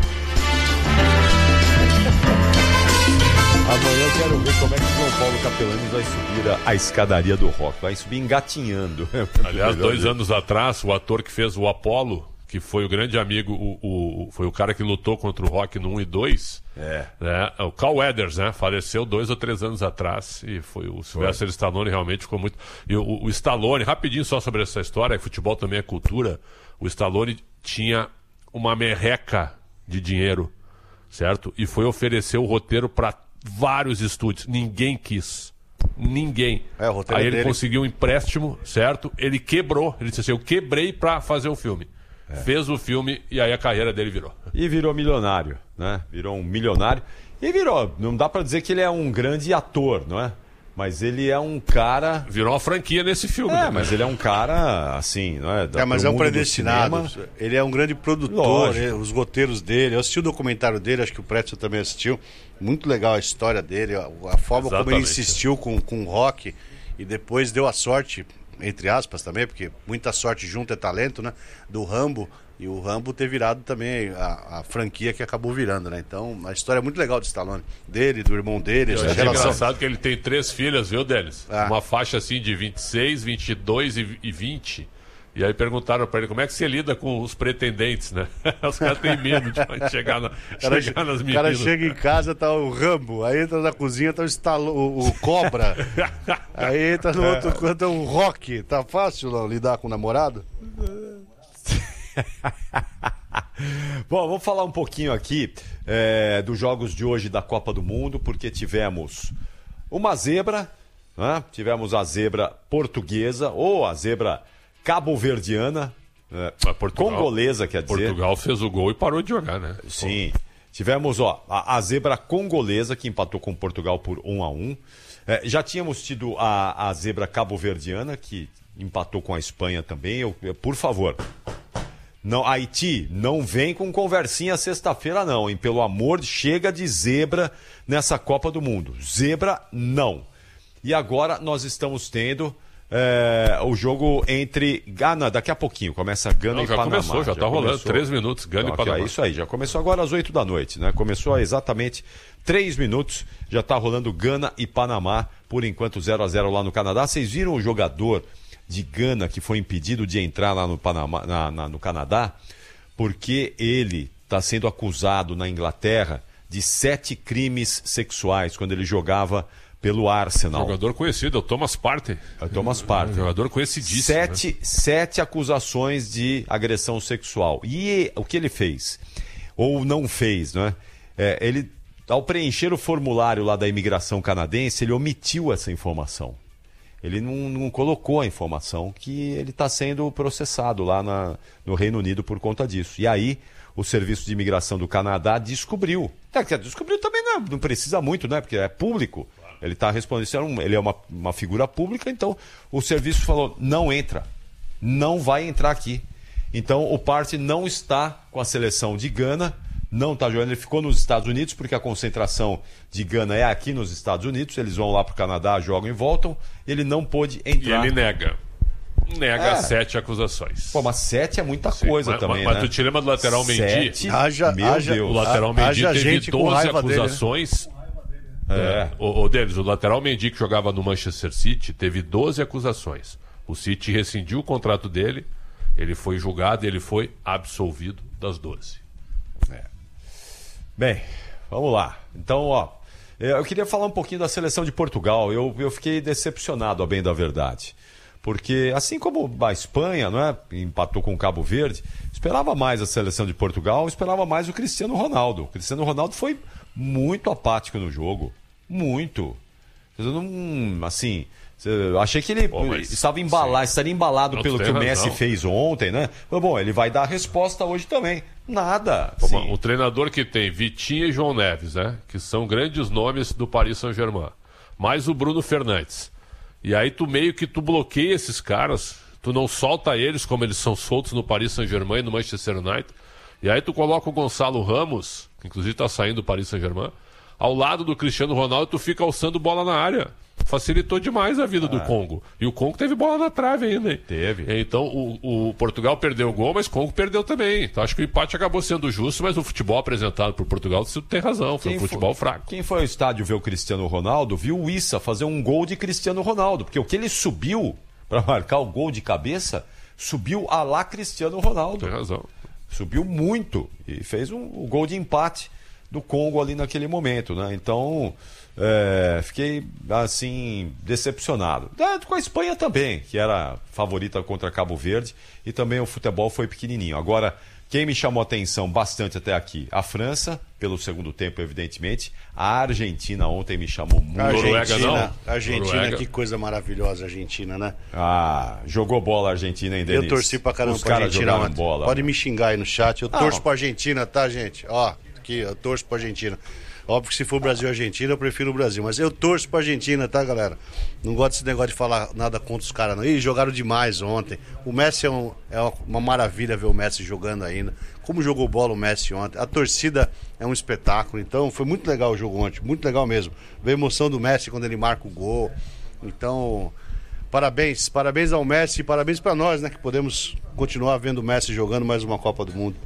Amanhã eu quero ver como é que o João Paulo Capelani vai subir a escadaria do rock. Vai subir engatinhando. Aliás, 2 anos atrás, o ator que fez o Apollo, que foi o grande amigo, foi o cara que lutou contra o Rock no 1 e 2. Né? O Carl Weathers, né? Faleceu 2 ou 3 anos atrás. E foi o Sylvester Stallone, realmente ficou muito... E o Stallone, rapidinho só sobre essa história, futebol também é cultura, o Stallone tinha uma merreca de dinheiro, certo? E foi oferecer o roteiro para vários estúdios. Ninguém quis. Ninguém. Aí ele conseguiu um empréstimo, certo? Ele quebrou. Ele disse assim, eu quebrei pra fazer o filme. Fez o filme e aí a carreira dele virou. E virou milionário, né? Virou um milionário. E virou. Não dá pra dizer que ele é um grande ator, não é? Mas ele é um cara... Virou uma franquia nesse filme. Né? Mas ele é um cara, assim, não é? Mas é um predestinado. Ele é um grande produtor, os roteiros dele. Eu assisti o documentário dele, acho que o Pretzel também assistiu. Muito legal a história dele, a forma como ele insistiu com o rock e depois deu a sorte, entre aspas também, porque muita sorte junto é talento, né? Do Rambo. E o Rambo ter virado também a franquia que acabou virando, né? Então, a história é muito legal do Stallone. Dele, do irmão dele. É engraçado que ele tem 3 filhas, viu, Delis? Uma faixa assim de 26, 22 e 20. E aí perguntaram pra ele como é que você lida com os pretendentes, né? Os caras têm medo de chegar nas meninas. O cara chega em casa, tá o Rambo. Aí entra na cozinha, tá o Cobra. Aí entra no outro canto, é o Rock. Tá fácil não, lidar com o namorado? Bom, vamos falar um pouquinho aqui dos jogos de hoje da Copa do Mundo, porque tivemos uma zebra, né? Tivemos a zebra portuguesa, ou a zebra cabo-verdiana, congolesa, quer dizer. Portugal fez o gol e parou de jogar, né? Sim. Tivemos a zebra congolesa, que empatou com Portugal por 1-1. Já tínhamos tido a zebra cabo-verdiana, que empatou com a Espanha também. Por favor... Não, Haiti, não vem com conversinha sexta-feira não, hein? Pelo amor, chega de zebra nessa Copa do Mundo. Zebra, não. E agora nós estamos tendo o jogo entre Gana, daqui a pouquinho, começa Gana e Panamá. Já tá rolando, 3 minutos, Gana e Panamá. É isso aí, já começou agora às 8 da noite, né? Começou há exatamente 3 minutos, já tá rolando Gana e Panamá, por enquanto 0-0 lá no Canadá. Vocês viram o jogador de Gana que foi impedido de entrar lá no Panamá, no Canadá, porque ele está sendo acusado na Inglaterra de 7 crimes sexuais quando ele jogava pelo Arsenal. Jogador conhecido, é o Thomas Partey. É o Thomas Partey. Jogador conhecidíssimo. 7 acusações de agressão sexual. E o que ele fez? Ou não fez, né? Ele, ao preencher o formulário lá da imigração canadense, ele omitiu essa informação. Ele não colocou a informação que ele está sendo processado lá no Reino Unido por conta disso. E aí, o Serviço de Imigração do Canadá descobriu. Descobriu também não precisa muito, né? Porque é público. Ele está respondendo, ele é uma figura pública, então o serviço falou, não entra. não vai entrar aqui. Então o Partey não está com a seleção de Gana, não está jogando, ele ficou nos Estados Unidos, porque a concentração de Gana é aqui nos Estados Unidos, eles vão lá para o Canadá, jogam e voltam, ele não pôde entrar. E ele nega 7 acusações. Pô, mas 7 é muita coisa também, mas né? tu te lembra do lateral Mendy? Meu Deus. O lateral Mendy teve 12 acusações. Dele, né? O Denis, o lateral Mendy que jogava no Manchester City teve 12 acusações. O City rescindiu o contrato dele, ele foi julgado e ele foi absolvido das 12. Bem, vamos lá. Então, eu queria falar um pouquinho da seleção de Portugal. Eu fiquei decepcionado, a bem da verdade. Porque, assim como a Espanha, não é, empatou com o Cabo Verde, esperava mais a seleção de Portugal, esperava mais o Cristiano Ronaldo. O Cristiano Ronaldo foi muito apático no jogo. Muito. Assim, achei que ele estaria embalado pelo que o Messi fez ontem, né? Mas, bom, ele vai dar a resposta hoje também. Nada. O treinador que tem Vitinha e João Neves, né? Que são grandes nomes do Paris Saint-Germain. Mais o Bruno Fernandes. E aí tu meio que bloqueia esses caras, tu não solta eles como eles são soltos no Paris Saint-Germain e no Manchester United. E aí tu coloca o Gonçalo Ramos, que inclusive está saindo do Paris Saint-Germain, ao lado do Cristiano Ronaldo, e tu fica alçando bola na área. Facilitou demais a vida do Congo. E o Congo teve bola na trave ainda, hein? Teve. Então o Portugal perdeu o gol, mas o Congo perdeu também. Então acho que o empate acabou sendo justo, mas o futebol apresentado por Portugal tem razão, foi um futebol fraco. Quem foi ao estádio ver o Cristiano Ronaldo viu o Issa fazer um gol de Cristiano Ronaldo, porque o que ele subiu para marcar o gol de cabeça, subiu a lá Cristiano Ronaldo. Tem razão. Subiu muito e fez o gol de empate do Congo ali naquele momento, né? Então, fiquei, assim, decepcionado. Com a Espanha também, que era favorita contra Cabo Verde, e também o futebol foi pequenininho. Agora, quem me chamou a atenção bastante até aqui? A França, pelo segundo tempo, evidentemente. A Argentina ontem me chamou muito. Argentina, que coisa maravilhosa a Argentina, né? Jogou bola a Argentina, hein, Denis? Eu torci pra caramba pra Argentina. Bola. Pode me xingar aí no chat, eu torço pra Argentina, tá, gente? Aqui, eu torço pra Argentina. Óbvio que se for Brasil e Argentina, eu prefiro o Brasil. Mas eu torço pra Argentina, tá, galera? Não gosto desse negócio de falar nada contra os caras, não. Ih, jogaram demais ontem. O Messi é uma maravilha ver o Messi jogando ainda. Como jogou bola o Messi ontem. A torcida é um espetáculo. Então, foi muito legal o jogo ontem. Muito legal mesmo. Ver a emoção do Messi quando ele marca o gol. Então, parabéns. Parabéns ao Messi e parabéns pra nós, né? Que podemos continuar vendo o Messi jogando mais uma Copa do Mundo.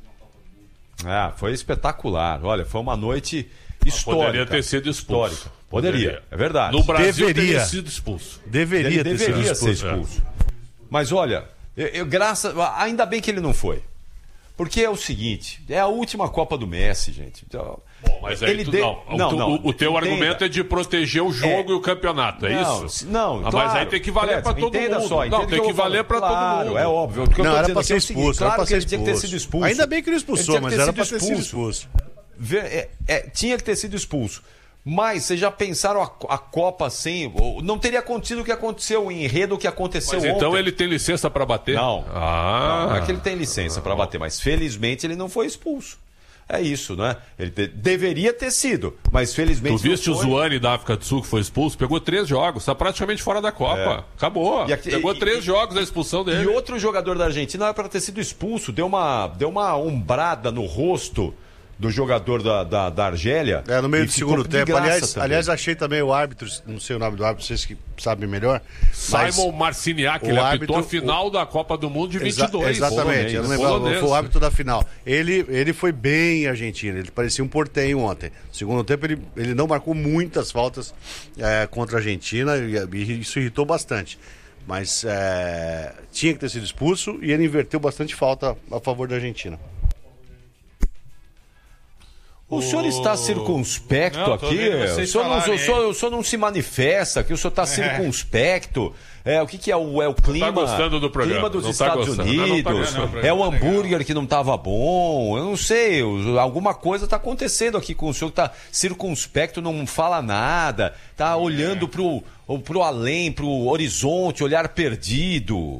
Foi espetacular. Olha, foi uma noite histórica. Poderia ter sido expulso. Poderia, é verdade. No Brasil teria sido expulso. Deveria ser expulso. Mas olha, ainda bem que ele não foi. Porque é o seguinte, é a última Copa do Messi, gente. Então, mas aí o teu argumento é de proteger o jogo e o campeonato, é isso? Não, claro, mas aí tem que valer para todo mundo. Tem que valer para todo mundo. É óbvio. Não, era para ser expulso. Claro que ele tinha que ter sido expulso. Ainda bem que ele expulsou, mas era para ter sido expulso. Tinha que ter sido expulso. Mas vocês já pensaram a Copa assim? Não teria acontecido o que aconteceu, o enredo que aconteceu ontem. Então ele tem licença para bater? Não. Não é que ele tem licença para bater, mas felizmente ele não foi expulso. É isso, né? Ele deveria ter sido, mas felizmente. Tu viste o Zouane da África do Sul que foi expulso? Pegou 3 jogos, está praticamente fora da Copa. Acabou. Pegou 3 jogos da expulsão dele. E outro jogador da Argentina era para ter sido expulso, deu uma umbrada no rosto do jogador da Argélia. No meio do segundo tempo. Aliás, achei também o árbitro, não sei o nome do árbitro, vocês que sabem melhor. Simon Marciniak, ele apitou a final da Copa do Mundo de 22. Exatamente, eu não lembro, foi o árbitro da final. Ele foi bem argentino, ele parecia um porteio ontem. No segundo tempo ele não marcou muitas faltas contra a Argentina e isso irritou bastante. Mas tinha que ter sido expulso e ele inverteu bastante falta a favor da Argentina. O senhor está circunspecto aqui? O senhor não se manifesta aqui, o senhor está circunspecto. O que é o clima? Tá gostando do programa. Clima dos Estados Unidos. É o hambúrguer que não estava bom. Eu não sei. Alguma coisa está acontecendo aqui com o senhor que está circunspecto, não fala nada, está olhando pro além, pro horizonte, olhar perdido.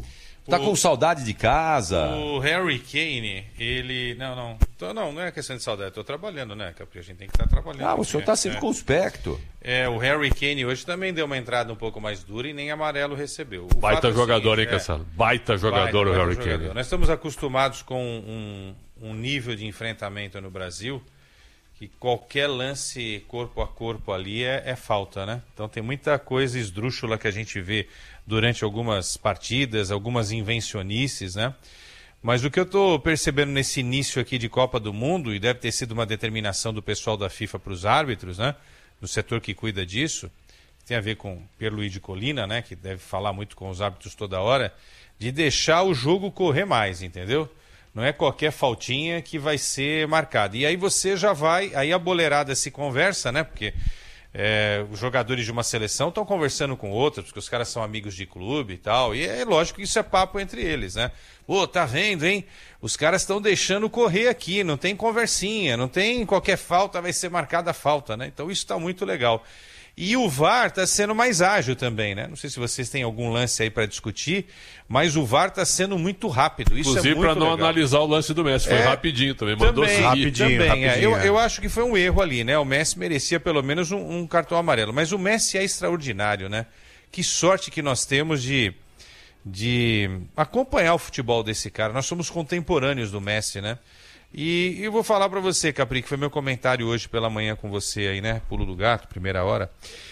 Tá com saudade de casa? O Harry Kane, ele... Não é questão de saudade. Estou trabalhando, né, Capri? A gente tem que estar trabalhando. O senhor está circunspecto. O Harry Kane hoje também deu uma entrada um pouco mais dura e nem amarelo recebeu. Baita jogador, hein, Cassano? Baita jogador o Harry Kane. Nós estamos acostumados com um nível de enfrentamento no Brasil que qualquer lance corpo a corpo ali é falta, né? Então tem muita coisa esdrúxula que a gente vê durante algumas partidas, algumas invencionices, né? Mas o que eu estou percebendo nesse início aqui de Copa do Mundo, e deve ter sido uma determinação do pessoal da FIFA para os árbitros, né? Do setor que cuida disso, que tem a ver com Pierluigi Collina, né? Que deve falar muito com os árbitros toda hora, de deixar o jogo correr mais, entendeu? Não é qualquer faltinha que vai ser marcada. E aí você já vai, aí a boleirada se conversa, né? Porque os jogadores de uma seleção estão conversando com outros, porque os caras são amigos de clube e tal. E é lógico que isso é papo entre eles, né? Pô, tá vendo, hein? Os caras estão deixando correr aqui, não tem conversinha, não tem qualquer falta, vai ser marcada a falta, né? Então isso está muito legal. E o VAR está sendo mais ágil também, né? Não sei se vocês têm algum lance aí para discutir, mas o VAR está sendo muito rápido. Isso inclusive, para não analisar o lance do Messi, foi rapidinho também, mandou seguir. Rapidinho. Eu acho que foi um erro ali, né? O Messi merecia pelo menos um cartão amarelo, mas o Messi é extraordinário, né? Que sorte que nós temos de acompanhar o futebol desse cara. Nós somos contemporâneos do Messi, né? E eu vou falar para você, Capri, que foi meu comentário hoje pela manhã com você aí, né? Pulo do gato, primeira hora.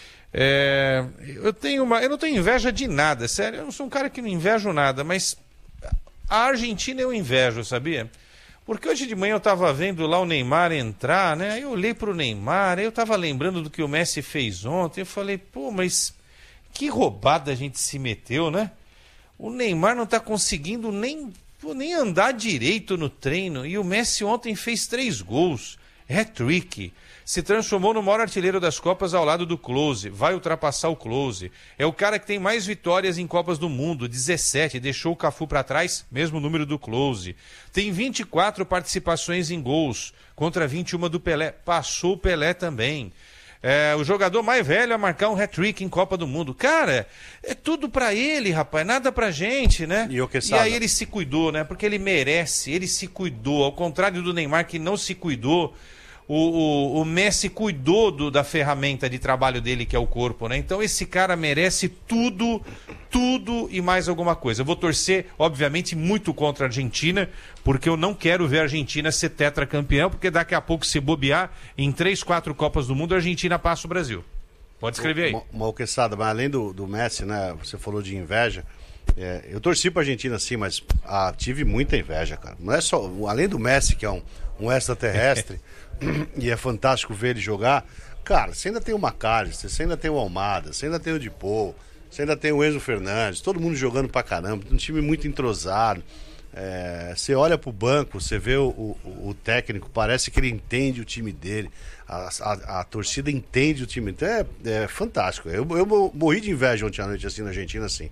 Eu não tenho inveja de nada, sério. Eu não sou um cara que não invejo nada, mas a Argentina eu invejo, sabia? Porque hoje de manhã eu estava vendo lá o Neymar entrar, né? Aí eu olhei pro Neymar, aí eu estava lembrando do que o Messi fez ontem. Eu falei, pô, mas que roubada a gente se meteu, né? O Neymar não está conseguindo nem andar direito no treino. E o Messi ontem fez 3 gols. Hat-trick. Se transformou no maior artilheiro das Copas ao lado do Klose. Vai ultrapassar o Klose. É o cara que tem mais vitórias em Copas do Mundo. 17. Deixou o Cafu para trás. Mesmo número do Klose. Tem 24 participações em gols. Contra 21 do Pelé. Passou o Pelé também. O jogador mais velho a marcar um hat-trick em Copa do Mundo. Cara, é tudo pra ele, rapaz, nada pra gente, né? E aí ele se cuidou, né? Porque ele merece, ele se cuidou. Ao contrário do Neymar, que não se cuidou, o Messi cuidou da ferramenta de trabalho dele, que é o corpo, né? Então esse cara merece tudo e mais alguma coisa. Eu vou torcer, obviamente, muito contra a Argentina, porque eu não quero ver a Argentina ser tetracampeã, porque daqui a pouco, se bobear, em 3, 4 Copas do Mundo, a Argentina passa o Brasil. Pode escrever aí. Malqueçada, mas além do Messi, né? Você falou de inveja. Eu torci pra Argentina sim, mas tive muita inveja, cara. Não é só. Além do Messi, que é um extraterrestre, e é fantástico ver ele jogar, cara, você ainda tem o McAllister, você ainda tem o Almada, você ainda tem o Dipô, você ainda tem o Enzo Fernandes, todo mundo jogando pra caramba, um time muito entrosado. Você olha pro banco, você vê o técnico, parece que ele entende o time dele, a torcida entende o time, então é fantástico. Eu morri de inveja ontem à noite assim na Argentina, assim.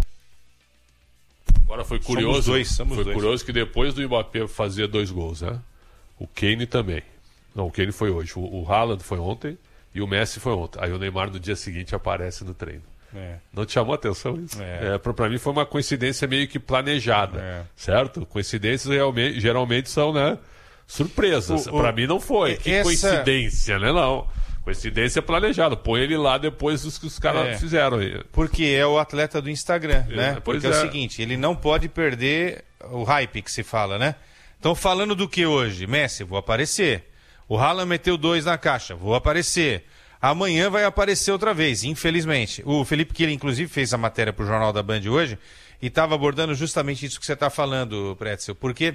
Agora foi curioso, curioso que depois do Mbappé fazer 2 gols, né? O Kane também. Não, o Kane foi hoje, o Haaland foi ontem e o Messi foi ontem. Aí o Neymar no dia seguinte aparece no treino. Não te chamou a atenção isso? Pra mim foi uma coincidência meio que planejada, certo? Coincidências geralmente são, né, surpresas. Pra mim não foi. Que coincidência, né? Não. Coincidência planejada. Põe ele lá depois dos que os caras fizeram aí. Porque é o atleta do Instagram, né? Porque é o seguinte, ele não pode perder o hype que se fala, né? Estão falando do que hoje? Messi, vou aparecer. O Haaland meteu 2 na caixa, vou aparecer. Amanhã vai aparecer outra vez, infelizmente. O Felipe Killer, inclusive, fez a matéria para o Jornal da Band hoje e estava abordando justamente isso que você está falando, Pretzel. Porque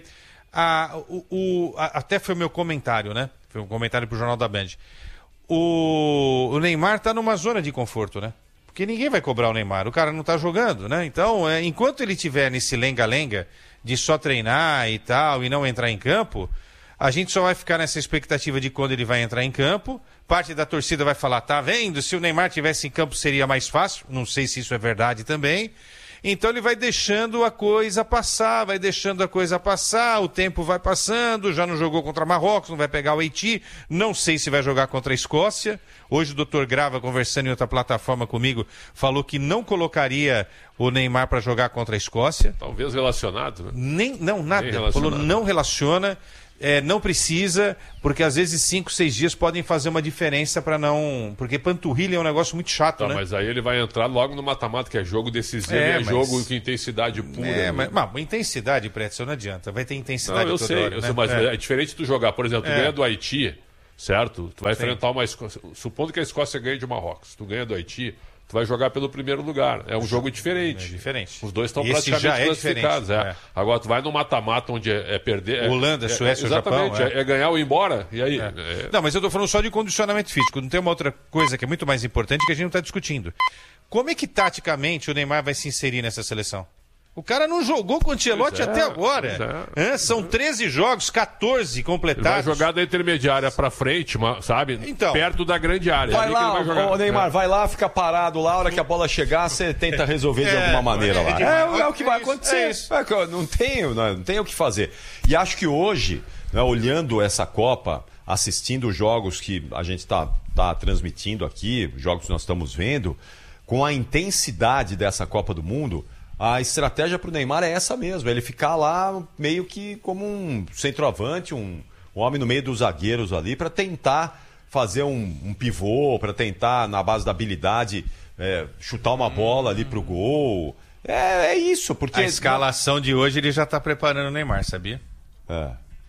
até foi o meu comentário, né? Foi um comentário para o Jornal da Band. O Neymar está numa zona de conforto, né? Porque ninguém vai cobrar o Neymar, o cara não está jogando, né? Então, enquanto ele estiver nesse lenga-lenga de só treinar e tal e não entrar em campo, a gente só vai ficar nessa expectativa de quando ele vai entrar em campo. Parte da torcida vai falar, tá vendo? Se o Neymar tivesse em campo seria mais fácil. Não sei se isso é verdade também. Então ele vai deixando a coisa passar, o tempo vai passando, já não jogou contra Marrocos, não vai pegar o Haiti, não sei se vai jogar contra a Escócia. Hoje o Dr. Grava, conversando em outra plataforma comigo, falou que não colocaria o Neymar para jogar contra a Escócia. Talvez relacionado, né? Nada. Falou não relaciona. Não precisa, porque às vezes 5, 6 dias podem fazer uma diferença para não... Porque panturrilha é um negócio muito chato, né? Mas aí ele vai entrar logo no mata-mata, que é jogo decisivo, jogo com intensidade pura. Mas intensidade, Pretzel, não adianta. Vai ter intensidade toda hora, né? Mas é diferente tu jogar, por exemplo, tu ganha do Haiti, certo? Tu vai enfrentar uma Escócia... Supondo que a Escócia ganhe de Marrocos, tu ganha do Haiti... Tu vai jogar pelo primeiro lugar. É um jogo diferente. É diferente. Os dois estão praticamente classificados. Agora, tu vai no mata-mata onde é perder. Holanda, Suécia, Japão. Exatamente. É ganhar ou ir embora. E aí? Não, mas eu estou falando só de condicionamento físico. Não tem uma outra coisa que é muito mais importante que a gente não está discutindo. Como é que, taticamente, o Neymar vai se inserir nessa seleção? O cara não jogou com o Ancelotti até agora. São 13 jogos, 14 completados. Ele vai jogar da intermediária pra frente, sabe? Então, perto da grande área. Vai lá, o Neymar, vai lá, fica parado lá, a hora que a bola chegar, você tenta resolver de alguma maneira lá. É o que vai acontecer. Não tem o que fazer. E acho que hoje, né, olhando essa Copa, assistindo os jogos que a gente tá transmitindo aqui, jogos que nós estamos vendo, com a intensidade dessa Copa do Mundo, a estratégia para o Neymar é essa mesmo, ele ficar lá meio que como um centroavante, um homem no meio dos zagueiros ali, para tentar fazer um pivô, para tentar, na base da habilidade, chutar uma bola ali pro gol. É isso, porque... A escalação de hoje ele já está preparando o Neymar, sabia? Ele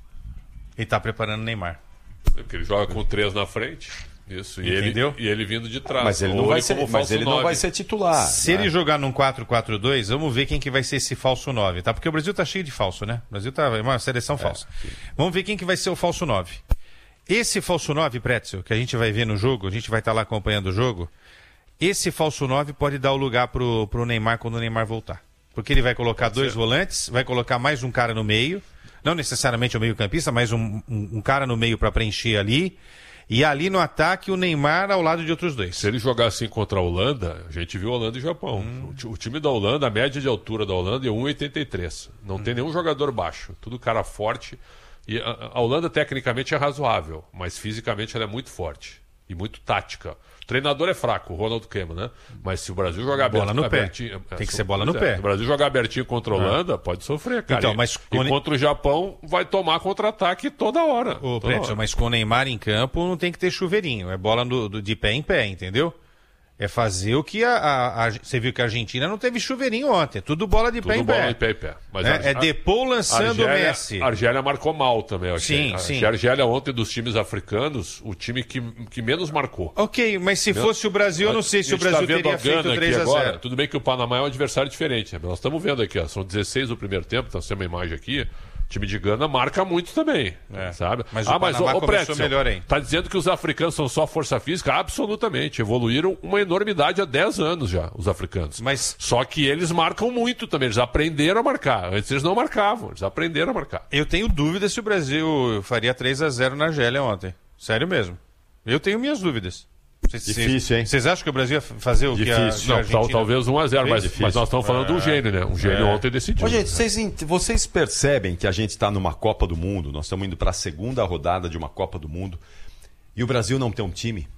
está preparando o Neymar. Porque ele joga com 3 na frente... Isso, e ele vindo de trás. Mas ele não vai ser titular. Se ele jogar num 4-4-2, vamos ver quem que vai ser esse falso 9, tá? Porque o Brasil tá cheio de falso, né? O Brasil tá uma seleção falsa. Vamos ver quem que vai ser o falso 9. Esse falso 9, Pretzel, que a gente vai ver no jogo, a gente vai estar lá acompanhando o jogo, esse falso 9 pode dar o lugar pro Neymar quando o Neymar voltar. Porque ele vai colocar 2 volantes, vai colocar mais um cara no meio, não necessariamente o meio-campista, mas um cara no meio para preencher ali. E ali no ataque, o Neymar ao lado de outros 2. Se ele jogar assim contra a Holanda, a gente viu Holanda e Japão. O time da Holanda, a média de altura da Holanda é 1,83. Não tem nenhum jogador baixo. Tudo cara forte. E a Holanda, tecnicamente, é razoável. Mas fisicamente ela é muito forte. E muito tática. O treinador é fraco, o Ronald Koeman, né? Mas se o Brasil jogar bola no pé. Tem que ser bola no pé. Se o Brasil jogar abertinho contra a Holanda, pode sofrer, cara. Então, mas e contra o Japão, vai tomar contra-ataque toda hora. Mas com o Neymar em campo, não tem que ter chuveirinho. É bola de pé em pé, entendeu? É fazer o que você viu que a Argentina não teve chuveirinho ontem. Tudo bola de pé em pé. Bola de pé em pé. Mas Depou lançando o Messi. A Argélia marcou mal também, eu achei. Sim. A Argélia ontem, dos times africanos, o time que menos marcou. Ok, mas se fosse o Brasil, eu não sei se o Brasil teria feito 3-0. Tudo bem que o Panamá é um adversário diferente. Né? Nós estamos vendo aqui, são 16 do primeiro tempo, nós temos uma imagem aqui. O time de Gana marca muito também, sabe? Mas o Panamá começou melhor ainda. Tá dizendo que os africanos são só força física? Absolutamente. Evoluíram uma enormidade há 10 anos já, os africanos. Só que eles marcam muito também. Eles aprenderam a marcar. Antes eles não marcavam. Eles aprenderam a marcar. Eu tenho dúvida se o Brasil faria 3-0 na Argélia ontem. Sério mesmo. Eu tenho minhas dúvidas. Difícil, hein? Vocês acham que o Brasil ia fazer o que a Argentina... Talvez 1-0, mas nós estamos falando do gênio, né? Um gênio ontem decidiu. Gente, vocês percebem que a gente está numa Copa do Mundo, nós estamos indo para a segunda rodada de uma Copa do Mundo, e o Brasil não tem um time?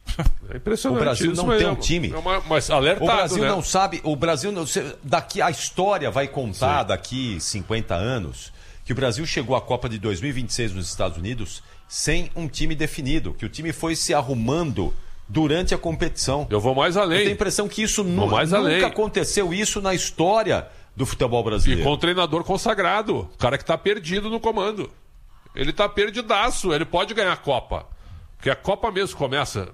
É impressionante. O Brasil não tem um time. Mas alertado, o Brasil né? não sabe, o Brasil não, daqui a história vai contar daqui 50 anos que o Brasil chegou à Copa de 2026 nos Estados Unidos sem um time definido, que o time foi se arrumando durante a competição. Eu vou mais além. Eu tenho a impressão que isso nunca aconteceu isso na história do futebol brasileiro. E com um treinador consagrado, o cara que está perdido no comando. Ele está perdidaço, ele pode ganhar a Copa. Porque a Copa mesmo começa...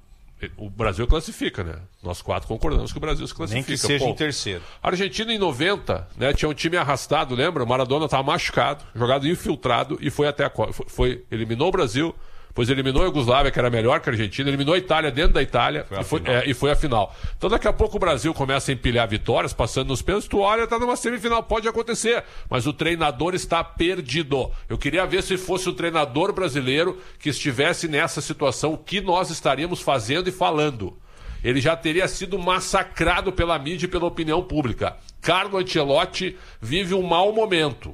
O Brasil classifica, né? Nós 4 concordamos que o Brasil se classifica. Nem que seja em terceiro. A Argentina em 90, né, tinha um time arrastado, lembra? O Maradona estava machucado, jogado infiltrado e foi até a Copa. Eliminou o Brasil, depois eliminou a Iugoslávia, que era melhor que a Argentina, eliminou a Itália dentro da Itália e foi a final. Então daqui a pouco o Brasil começa a empilhar vitórias, passando nos pênaltis, tu olha, tá numa semifinal, pode acontecer, mas o treinador está perdido. Eu queria ver se fosse o treinador brasileiro que estivesse nessa situação, o que nós estaríamos fazendo e falando. Ele já teria sido massacrado pela mídia e pela opinião pública. Carlo Ancelotti vive um mau momento.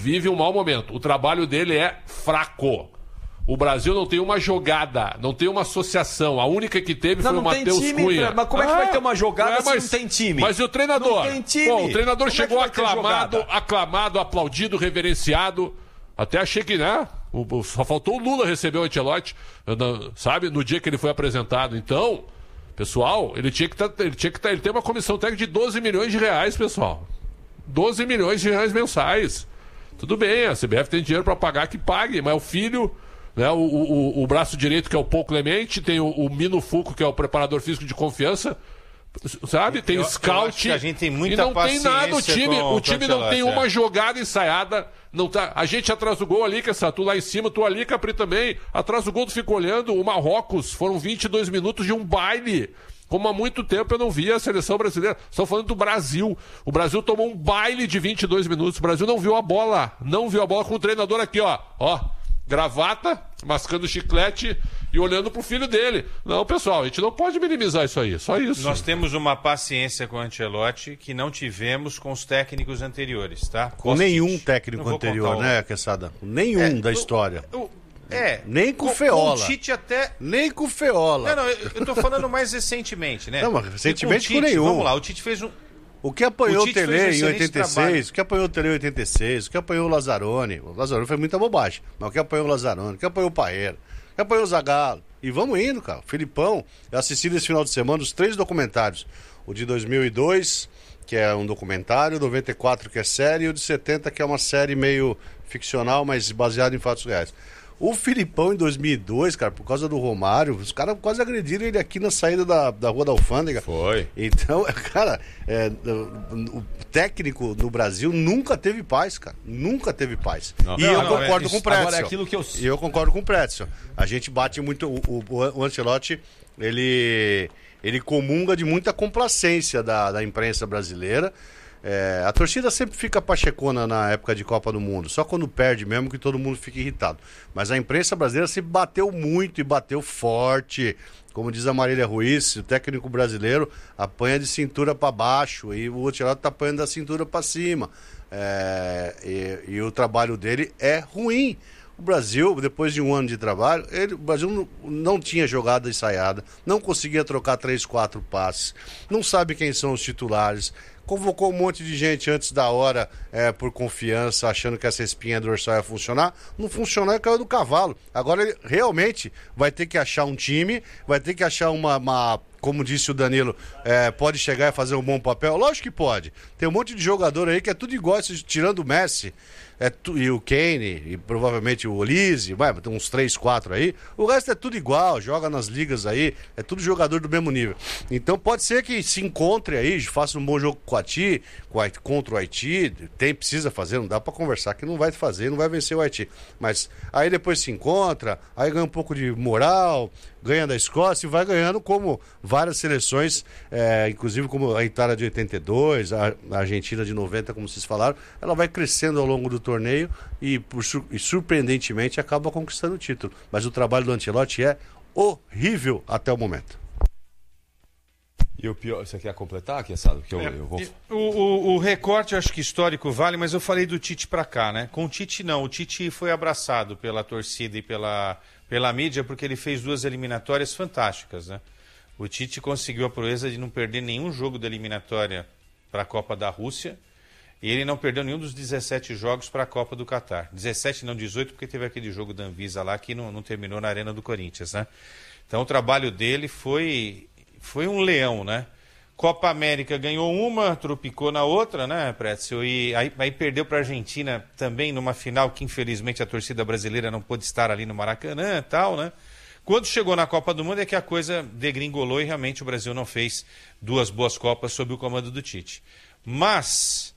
O trabalho dele é fraco. O Brasil não tem uma jogada, não tem uma associação. A única que teve foi o Matheus Cunha. Mas como é que vai ter uma jogada se não tem time? Mas e o treinador? Não tem time. Pô, o treinador Como chegou é que vai ter aclamado, aplaudido, reverenciado. Até achei que, né? Só faltou o Lula receber o Ancelotti, sabe? No dia que ele foi apresentado. Então, pessoal, ele tem uma comissão técnica de 12 milhões de reais, pessoal. 12 milhões de reais mensais. Tudo bem, a CBF tem dinheiro para pagar, que pague, mas o filho... Né, o braço direito, que é o Paul Clemente, tem o Mino Fuco, que é o preparador físico de confiança, sabe? Tem o scout. Que a gente tem muita e não tem nada. O time não tem uma jogada ensaiada. Não tá, a gente atrasa o gol ali, que tu lá em cima, tu ali, Capri também. Atrasa o gol, tu fica olhando. O Marrocos, foram 22 minutos de um baile. Como há muito tempo eu não via a seleção brasileira. Estou falando do Brasil. O Brasil tomou um baile de 22 minutos. O Brasil não viu a bola. Não viu a bola com o treinador aqui, ó. Gravata, mascando chiclete e olhando pro filho dele. Não, pessoal, a gente não pode minimizar isso aí, só isso. Nós temos uma paciência com o Ancelotti que não tivemos com os técnicos anteriores, tá? Com nenhum técnico anterior, né, Quesada? Nenhum da história. Nem com o Feola. Com o Tite até... Nem com o Feola. Não, eu tô falando mais recentemente, né? Não, mas recentemente com nenhum. Vamos lá, o Tite fez um... O que apanhou o Tele em 86, o que apanhou o Tele em 86, o que apanhou o Lazzaroni. O Lazzaroni foi muita bobagem, mas o que apanhou o Lazzaroni, o que apanhou o Paeira, o que apanhou o Zagallo. E vamos indo, cara. O Filipão, eu assisti nesse final de semana os 3 documentários. O de 2002, que é um documentário, o 94, que é série, e o de 70, que é uma série meio ficcional, mas baseada em fatos reais. O Filipão, em 2002, cara, por causa do Romário, os caras quase agrediram ele aqui na saída da Rua da Alfândega. Foi. Então, cara, o técnico no Brasil nunca teve paz, cara. Nunca teve paz. E eu concordo com o Pretzel. Agora é aquilo que eu concordo com o Pretzel. A gente bate muito... O Ancelotti, ele comunga de muita complacência da imprensa brasileira. A torcida sempre fica pachecona na época de Copa do Mundo, só quando perde mesmo que todo mundo fica irritado. Mas a imprensa brasileira sempre bateu muito e bateu forte. Como diz a Marília Ruiz, o técnico brasileiro apanha de cintura para baixo e o Ancelotti tá apanhando da cintura para cima. E o trabalho dele é ruim. O Brasil, depois de um ano de trabalho, o Brasil não tinha jogada ensaiada, não conseguia trocar 3, 4 passes, não sabe quem são os titulares, convocou um monte de gente antes da hora por confiança, achando que essa espinha dorsal ia funcionar. Não funcionou e caiu do cavalo. Agora ele realmente vai ter que achar um time, vai ter que achar uma como disse o Danilo, pode chegar e fazer um bom papel? Lógico que pode. Tem um monte de jogador aí que é tudo igual, tirando o Messi. E o Kane, e provavelmente o Olise, tem uns 3, 4 aí. O resto é tudo igual, joga nas ligas aí, é tudo jogador do mesmo nível. Então pode ser que se encontre aí, faça um bom jogo com o Haiti, contra o Haiti. Precisa fazer, não dá pra conversar que não vai fazer, não vai vencer o Haiti. Mas aí depois se encontra, aí ganha um pouco de moral, ganha da Escócia e vai ganhando como várias seleções, inclusive como a Itália de 82, a Argentina de 90, como vocês falaram, ela vai crescendo ao longo do torneio e surpreendentemente acaba conquistando o título. Mas o trabalho do Ancelotti é horrível até o momento. E o pior, você quer completar, Quesada? Que eu vou... O recorte, acho que histórico vale, mas eu falei do Tite pra cá, né? Com o Tite não, o Tite foi abraçado pela torcida e pela mídia porque ele fez 2 eliminatórias fantásticas, né? O Tite conseguiu a proeza de não perder nenhum jogo da eliminatória para a Copa da Rússia e ele não perdeu nenhum dos 17 jogos para a Copa do Catar. 17 não, 18, porque teve aquele jogo da Anvisa lá que não terminou na Arena do Corinthians, né? Então o trabalho dele foi um leão, né? Copa América ganhou uma, tropicou na outra, né, Pretzel? E aí perdeu para a Argentina também numa final que infelizmente a torcida brasileira não pôde estar ali no Maracanã e tal, né? Quando chegou na Copa do Mundo é que a coisa degringolou e realmente o Brasil não fez 2 boas Copas sob o comando do Tite. Mas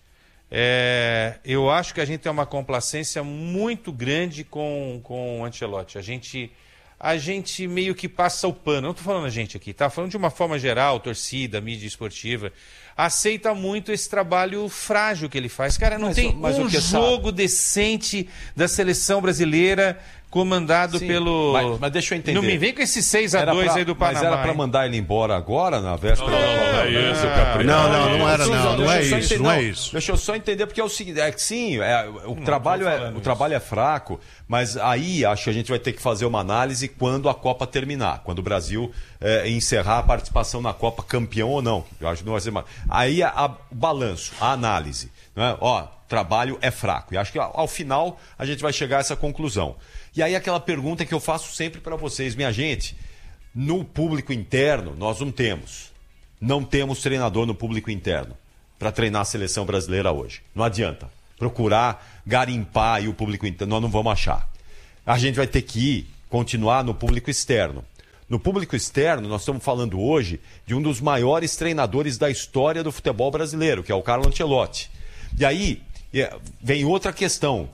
eu acho que a gente tem uma complacência muito grande com o Ancelotti. A gente meio que passa o pano, não estou falando a gente aqui, tá falando de uma forma geral, torcida, mídia esportiva, aceita muito esse trabalho frágil que ele faz. Cara, não tem um jogo decente da seleção brasileira comandado pelo... Mas deixa eu entender. Não me vem com esse 6-2 aí do Panamá. Mas era para mandar ele embora agora, na véspera? Não é isso, Capri. Não era não. Não é isso. Deixa eu só entender, porque é o seguinte, o trabalho é fraco, mas aí acho que a gente vai ter que fazer uma análise quando a Copa terminar, quando o Brasil encerrar a participação na Copa, campeão ou não. Eu acho que não vai ser mais. Aí o balanço, a análise. Né? Trabalho é fraco. E acho que ao final a gente vai chegar a essa conclusão. E aí aquela pergunta que eu faço sempre para vocês, minha gente, no público interno nós não temos treinador no público interno para treinar a seleção brasileira hoje. Não adianta procurar garimpar aí o público interno, nós não vamos achar. A gente vai ter que continuar no público externo. No público externo, nós estamos falando hoje de um dos maiores treinadores da história do futebol brasileiro, que é o Carlo Ancelotti. E aí vem outra questão.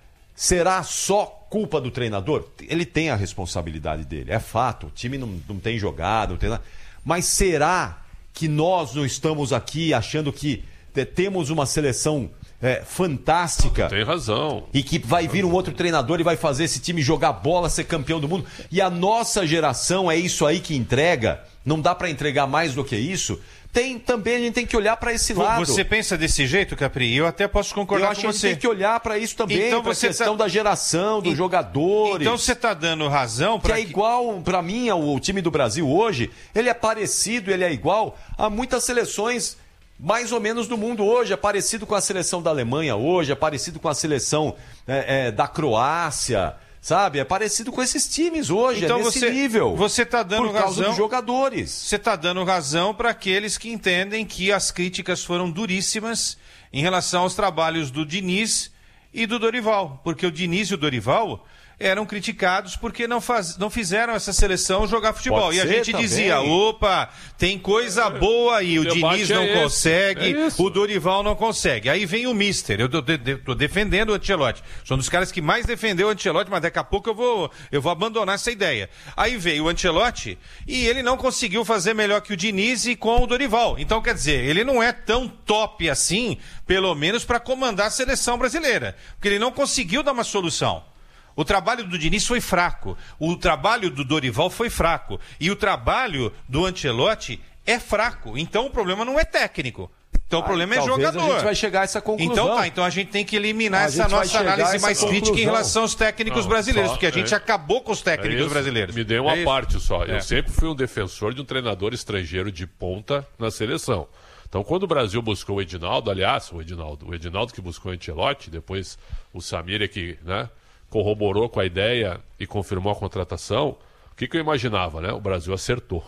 Será só culpa do treinador? Ele tem a responsabilidade dele, é fato. O time não tem jogado, não tem nada. Mas será que nós não estamos aqui achando que temos uma seleção fantástica? Tem razão. E que vai vir um outro treinador e vai fazer esse time jogar bola, ser campeão do mundo. E a nossa geração é isso aí que entrega? Não dá para entregar mais do que isso? Também a gente tem que olhar para esse lado. Você pensa desse jeito, Capri? Eu até posso concordar com você. Eu acho que a gente tem que olhar para isso também, então, para a questão da geração, dos jogadores. Então você está dando razão para que... igual, para mim, o time do Brasil hoje, ele é parecido, ele é igual a muitas seleções mais ou menos do mundo hoje. É parecido com a seleção da Alemanha hoje, é parecido com a seleção da Croácia. Sabe? É parecido com esses times hoje, então nesse nível. Você está dando por causa razão dos jogadores. Você está dando razão para aqueles que entendem que as críticas foram duríssimas em relação aos trabalhos do Diniz e do Dorival. Porque o Diniz e o Dorival eram criticados porque não fizeram essa seleção jogar futebol. Pode e a gente também. Dizia, opa, tem coisa boa aí, o Diniz não consegue, o Dorival não consegue. Aí vem o Mister, eu tô defendendo o Ancelotti. Sou um dos caras que mais defendeu o Ancelotti, mas daqui a pouco eu vou abandonar essa ideia. Aí veio o Ancelotti e ele não conseguiu fazer melhor que o Diniz e com o Dorival. Então, quer dizer, ele não é tão top assim, pelo menos para comandar a seleção brasileira. Porque ele não conseguiu dar uma solução. O trabalho do Diniz foi fraco, o trabalho do Dorival foi fraco e o trabalho do Ancelotti é fraco. Então o problema não é técnico. Então o problema é jogador. A gente vai chegar a essa conclusão. Então a gente tem que eliminar essa nossa análise mais crítica em relação aos técnicos brasileiros, porque a gente acabou com os técnicos brasileiros. Me deu uma parte só. Eu sempre fui um defensor de um treinador estrangeiro de ponta na seleção. Então, quando o Brasil buscou o Edinaldo, aliás, o Edinaldo que buscou o Ancelotti, depois o Samir que, corroborou com a ideia e confirmou a contratação, o que eu imaginava, O Brasil acertou.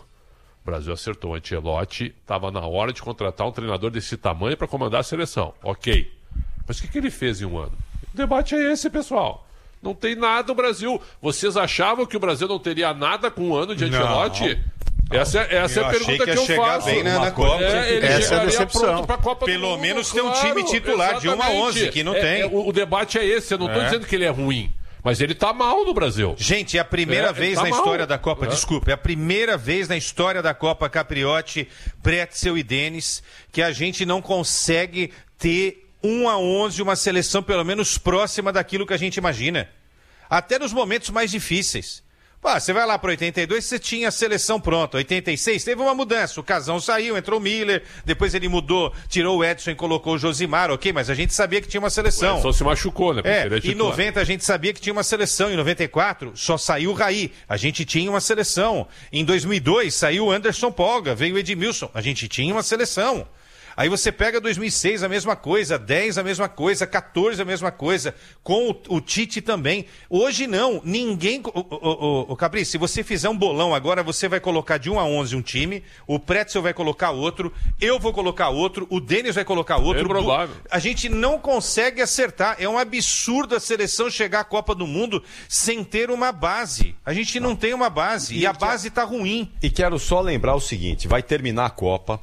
O Ancelotti estava na hora de contratar um treinador desse tamanho para comandar a seleção. Ok. Mas o que ele fez em um ano? O debate é esse, pessoal. Não tem nada o Brasil. Vocês achavam que o Brasil não teria nada com um ano de Ancelotti? Essa é a pergunta que eu faço. Bem na Copa. Essa é a decepção. Pelo menos tem um time titular de 1 a 11, que não tem. O debate é esse. Eu não estou dizendo que ele é ruim. Mas ele tá mal no Brasil. Gente, é a primeira vez na história da Copa, é a primeira vez na história da Copa Capriotti, Pretzel e Denis, que a gente não consegue ter 1 a 11, uma seleção pelo menos próxima daquilo que a gente imagina. Até nos momentos mais difíceis. Você vai lá para 82, você tinha a seleção pronta. 86 teve uma mudança. O Casão saiu, entrou o Miller, depois ele mudou, tirou o Edson e colocou o Josimar, ok, mas a gente sabia que tinha uma seleção. Só se machucou, né? Em 90 a gente sabia que tinha uma seleção. Em 94 só saiu o Raí. A gente tinha uma seleção. Em 2002 saiu o Anderson Polga, veio o Edmilson. A gente tinha uma seleção. Aí você pega 2006 a mesma coisa, 10 a mesma coisa, 14 a mesma coisa, com o Tite também. Hoje não, ninguém... Capri, se você fizer um bolão agora, você vai colocar de 1 a 11 um time, o Pretzel vai colocar outro, eu vou colocar outro, o Denis vai colocar outro. É provável. A gente não consegue acertar. É um absurdo a seleção chegar à Copa do Mundo sem ter uma base. A gente não tem uma base e a base está ruim. E quero só lembrar o seguinte, vai terminar a Copa,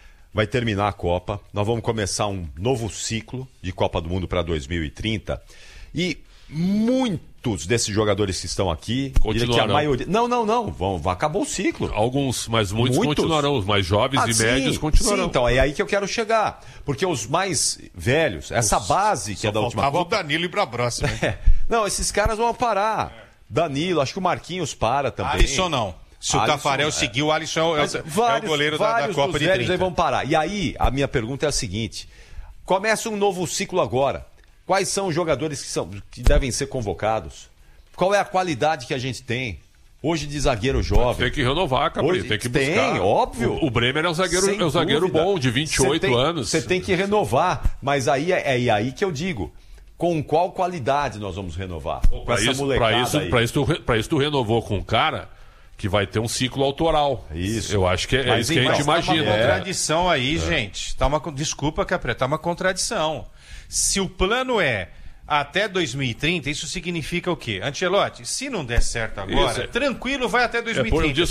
nós vamos começar um novo ciclo de Copa do Mundo para 2030 e muitos desses jogadores que estão aqui, continuarão. Que a maioria... Não, acabou o ciclo. Alguns, mas muitos continuarão, os mais jovens e médios continuarão. Sim, então é aí que eu quero chegar, porque os mais velhos, essa base que é da última Copa... o Danilo ir para a próxima. Não, esses caras vão parar. Danilo, acho que o Marquinhos para também. Alisson não. Se o Tafarel seguir, o Alisson é o goleiro da Copa de 30. Aí vão parar. E aí, a minha pergunta é a seguinte. Começa um novo ciclo agora. Quais são os jogadores que devem ser convocados? Qual é a qualidade que a gente tem? Hoje de zagueiro jovem. Tem que renovar, Capri, tem que buscar. Tem, óbvio. O Bremer é um zagueiro bom, de 28 anos. Você tem que renovar, mas aí é aí que eu digo. Com qual qualidade nós vamos renovar? Com essa molecada aí. Pra isso tu renovou com um cara que vai ter um ciclo autoral. Isso. Eu acho que é isso que a gente imagina. Tá uma contradição aí, gente. Desculpa, Capri, tá uma contradição. Se o plano é até 2030, isso significa o quê? Ancelotti, se não der certo agora, tranquilo, vai até 2030.